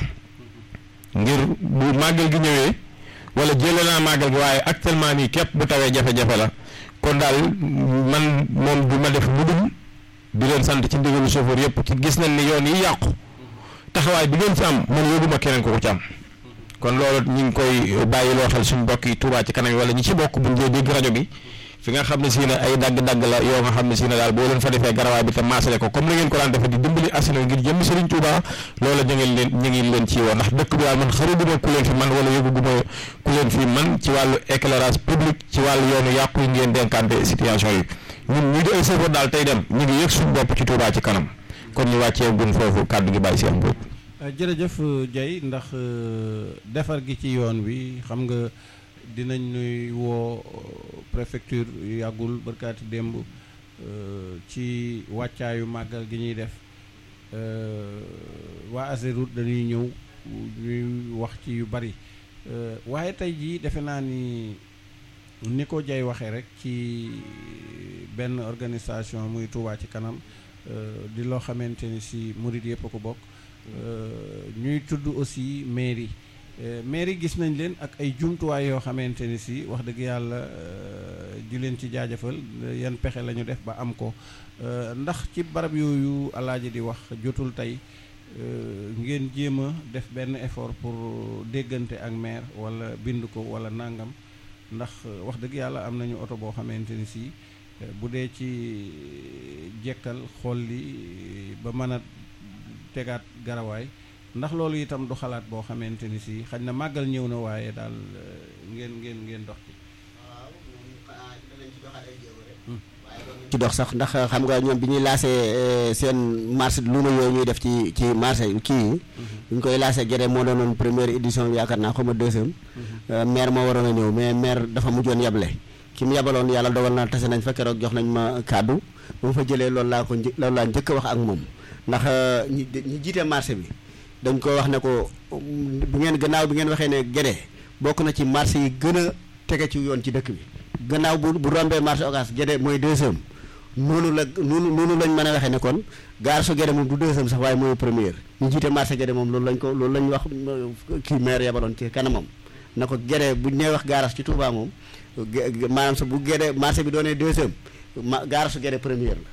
ngir bu màggal gi ñëwee wala jëlee naa màggal gi waaye actuellement nii képp bu tawee jafe-jafe la kon daal man moom du ma def lu dul di leen sant ci ndigalu chauffeur yëpp ci gis nañ ni yoon yi yàqu taxawaay bi ngeen ci am man yóbbuma keneen ko ci am kon loolu ñu ngi koy bàyyiloo xel suñu mbokk yi Touba ci kanam wala ñi ci bokk buñ dee dégg rajo bi fi nga xam ne si ne ay dagg-dagg la yoo nga xam ne si ne daal boo leen fa defee garawaay bi te maasale ko comme ni ngeen ko daan defee di dimbali askan ngir jëm Serigne Touba loola ñu ngi leen ci woo ndax dëkk bi daal man xaruguma ku leen fi man wala yëguguma ku leen fi man ci wàllu éclairage public ci wàllu yoonu yàqu yi ngeen dénkante situation yi ñun ñii di ay chauffeur daal tey dem ñu ngi yëg suñu bopp ci Touba ci kanam kon ñu wàccee gun foofu kàddu gi bàyyi si am bopp. jërëjëf Dieye ndax defar gi ci yoon wi xam nga dinañ nuy woo préfecture yàggul barkaati démb ci wàccaayu màggal gi ñuy def waa Ageroute dañuy ñëw ñuy wax ci yu bari waaye tey jii defe naa ni ko Dieye waxee rek ci benn organisation muy Touba ci kanam di loo xamante ni si murid yëpp a ko bokk ñuy tudd aussi mairie gis nañ leen ak ay jumtuwaay yoo xamante ni si wax dëgg yàlla di leen ci jaajëfal yan pexe la ñu def ba am ko ndax ci barab yooyu alaaji di wax jotul tey ngeen jéem a def benn effort pour déggante ak maire wala bind ko wala nangam ndax wax dëgg yàlla am nañu oto boo xamante ni si bu dee ci jekkal xool li ba mën a tegaat garawaay ndax loolu itam du xalaat boo xamante ni si xañ na màggal ñëw na waaye daal ngeen dox ci. waaw ñoom xanaa danañ ci doxal ay jéego rek. waaye ci dox sax ndax xam nga ñoom bi ñuy laasee seen marché luuma yooyu ñuy def ci marché kii yi. bu ñu koy laasee gerte moo doonoon première édition bi yaakaar naa xaw ma deuxième. maire moo waroon a ñëw mais maire dafa mujjoon yeble ki mu yabaloon yàlla dogal na tase nañ fa keroog jox nañ ma kàddu ba mu fa jëlee loolu laa njëkk a wax ak moom ndax ñi jiite marché bi dañ ko wax ne ko bi ngeen waxee ne Guédé bokk na ci marché yi gën a tege ci yoon ci dëkk bi gannaaw bu rombee marché Ocass Guédé mooy deuxième noonu lañ mën a waxee ne kon gaar su Guédé moom du deuxième sax waaye mooy première ñu jiite marché Guédé moom loolu lañ wax kii maire yabaloon ci kanamam na ko Guédé bu ñu nee wax gaaras ci Touba moom maanaam sa bu Guédé marché bi doonee deuxième gaarasu Guédé première la